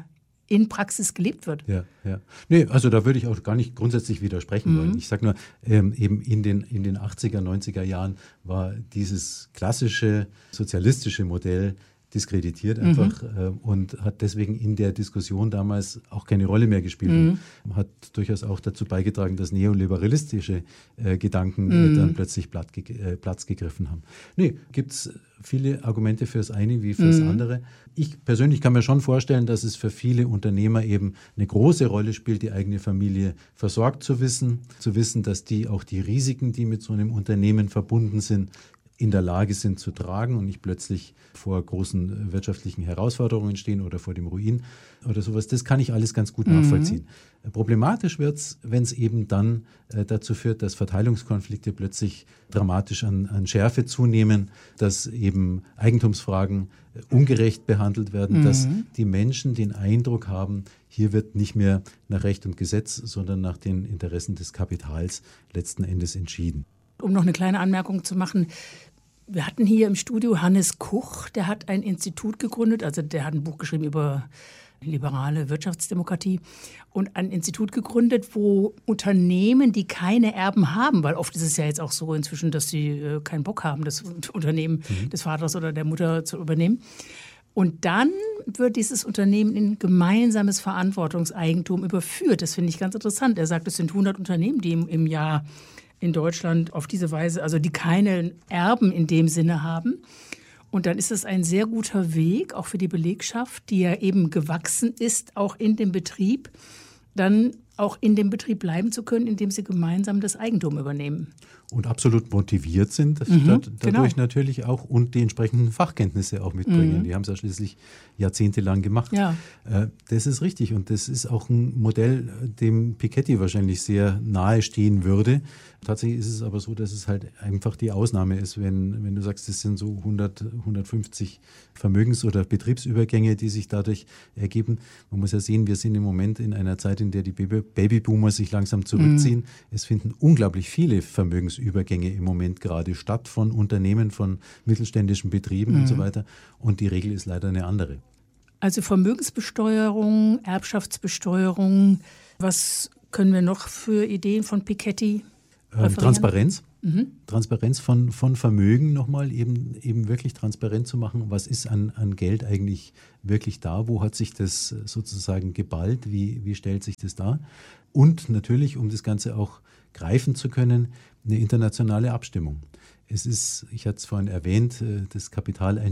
in Praxis gelebt wird. Ja, ja. Nee, also da würde ich auch gar nicht grundsätzlich widersprechen Mhm. wollen. Ich sage nur, ähm, eben in den, in den achtziger, neunziger Jahren war dieses klassische sozialistische Modell diskreditiert einfach mhm. äh, und hat deswegen in der Diskussion damals auch keine Rolle mehr gespielt. Mhm. Und hat durchaus auch dazu beigetragen, dass neoliberalistische äh, Gedanken Mhm. äh, dann plötzlich Platz, ge äh, Platz gegriffen haben. Nee, gibt es viele Argumente fürs eine wie fürs Mhm. andere. Ich persönlich kann mir schon vorstellen, dass es für viele Unternehmer eben eine große Rolle spielt, die eigene Familie versorgt zu wissen, zu wissen, dass die auch die Risiken, die mit so einem Unternehmen verbunden sind, in der Lage sind zu tragen und nicht plötzlich vor großen wirtschaftlichen Herausforderungen stehen oder vor dem Ruin oder sowas. Das kann ich alles ganz gut Mhm. nachvollziehen. Problematisch wird es, wenn es eben dann äh, dazu führt, dass Verteilungskonflikte plötzlich dramatisch an, an Schärfe zunehmen, dass eben Eigentumsfragen äh, ungerecht behandelt werden, Mhm. dass die Menschen den Eindruck haben, hier wird nicht mehr nach Recht und Gesetz, sondern nach den Interessen des Kapitals letzten Endes entschieden. Um noch eine kleine Anmerkung zu machen, wir hatten hier im Studio Hannes Kuch, der hat ein Institut gegründet, also der hat ein Buch geschrieben über liberale Wirtschaftsdemokratie und ein Institut gegründet, wo Unternehmen, die keine Erben haben, weil oft ist es ja jetzt auch so inzwischen, dass sie äh, keinen Bock haben, das Unternehmen mhm. des Vaters oder der Mutter zu übernehmen. Und dann wird dieses Unternehmen in gemeinsames Verantwortungseigentum überführt. Das finde ich ganz interessant. Er sagt, es sind hundert Unternehmen, die im, im Jahr in Deutschland auf diese Weise, also die keine Erben in dem Sinne haben. Und dann ist es ein sehr guter Weg, auch für die Belegschaft, die ja eben gewachsen ist, auch in dem Betrieb, dann auch in dem Betrieb bleiben zu können, indem sie gemeinsam das Eigentum übernehmen. Und absolut motiviert sind, Mhm, dadurch genau. natürlich auch und die entsprechenden Fachkenntnisse auch mitbringen. Mhm. Die haben es ja schließlich jahrzehntelang gemacht. Ja. Äh, das ist richtig und das ist auch ein Modell, dem Piketty wahrscheinlich sehr nahe stehen würde. Tatsächlich ist es aber so, dass es halt einfach die Ausnahme ist, wenn, wenn du sagst, es sind so hundert, hundertfünfzig Vermögens- oder Betriebsübergänge, die sich dadurch ergeben. Man muss ja sehen, wir sind im Moment in einer Zeit, in der die Baby Babyboomer sich langsam zurückziehen. Mhm. Es finden unglaublich viele Vermögensübergänge im Moment gerade statt von Unternehmen, von mittelständischen Betrieben Mhm. und so weiter. Und die Regel ist leider eine andere. Also Vermögensbesteuerung, Erbschaftsbesteuerung, was können wir noch für Ideen von Piketty Ähm, Transparenz. Mhm. Transparenz von, von Vermögen nochmal, eben, eben wirklich transparent zu machen. Was ist an, an Geld eigentlich wirklich da? Wo hat sich das sozusagen geballt? Wie, wie stellt sich das dar? Und natürlich, um das Ganze auch greifen zu können, eine internationale Abstimmung. Es ist, ich hatte es vorhin erwähnt, das Kapital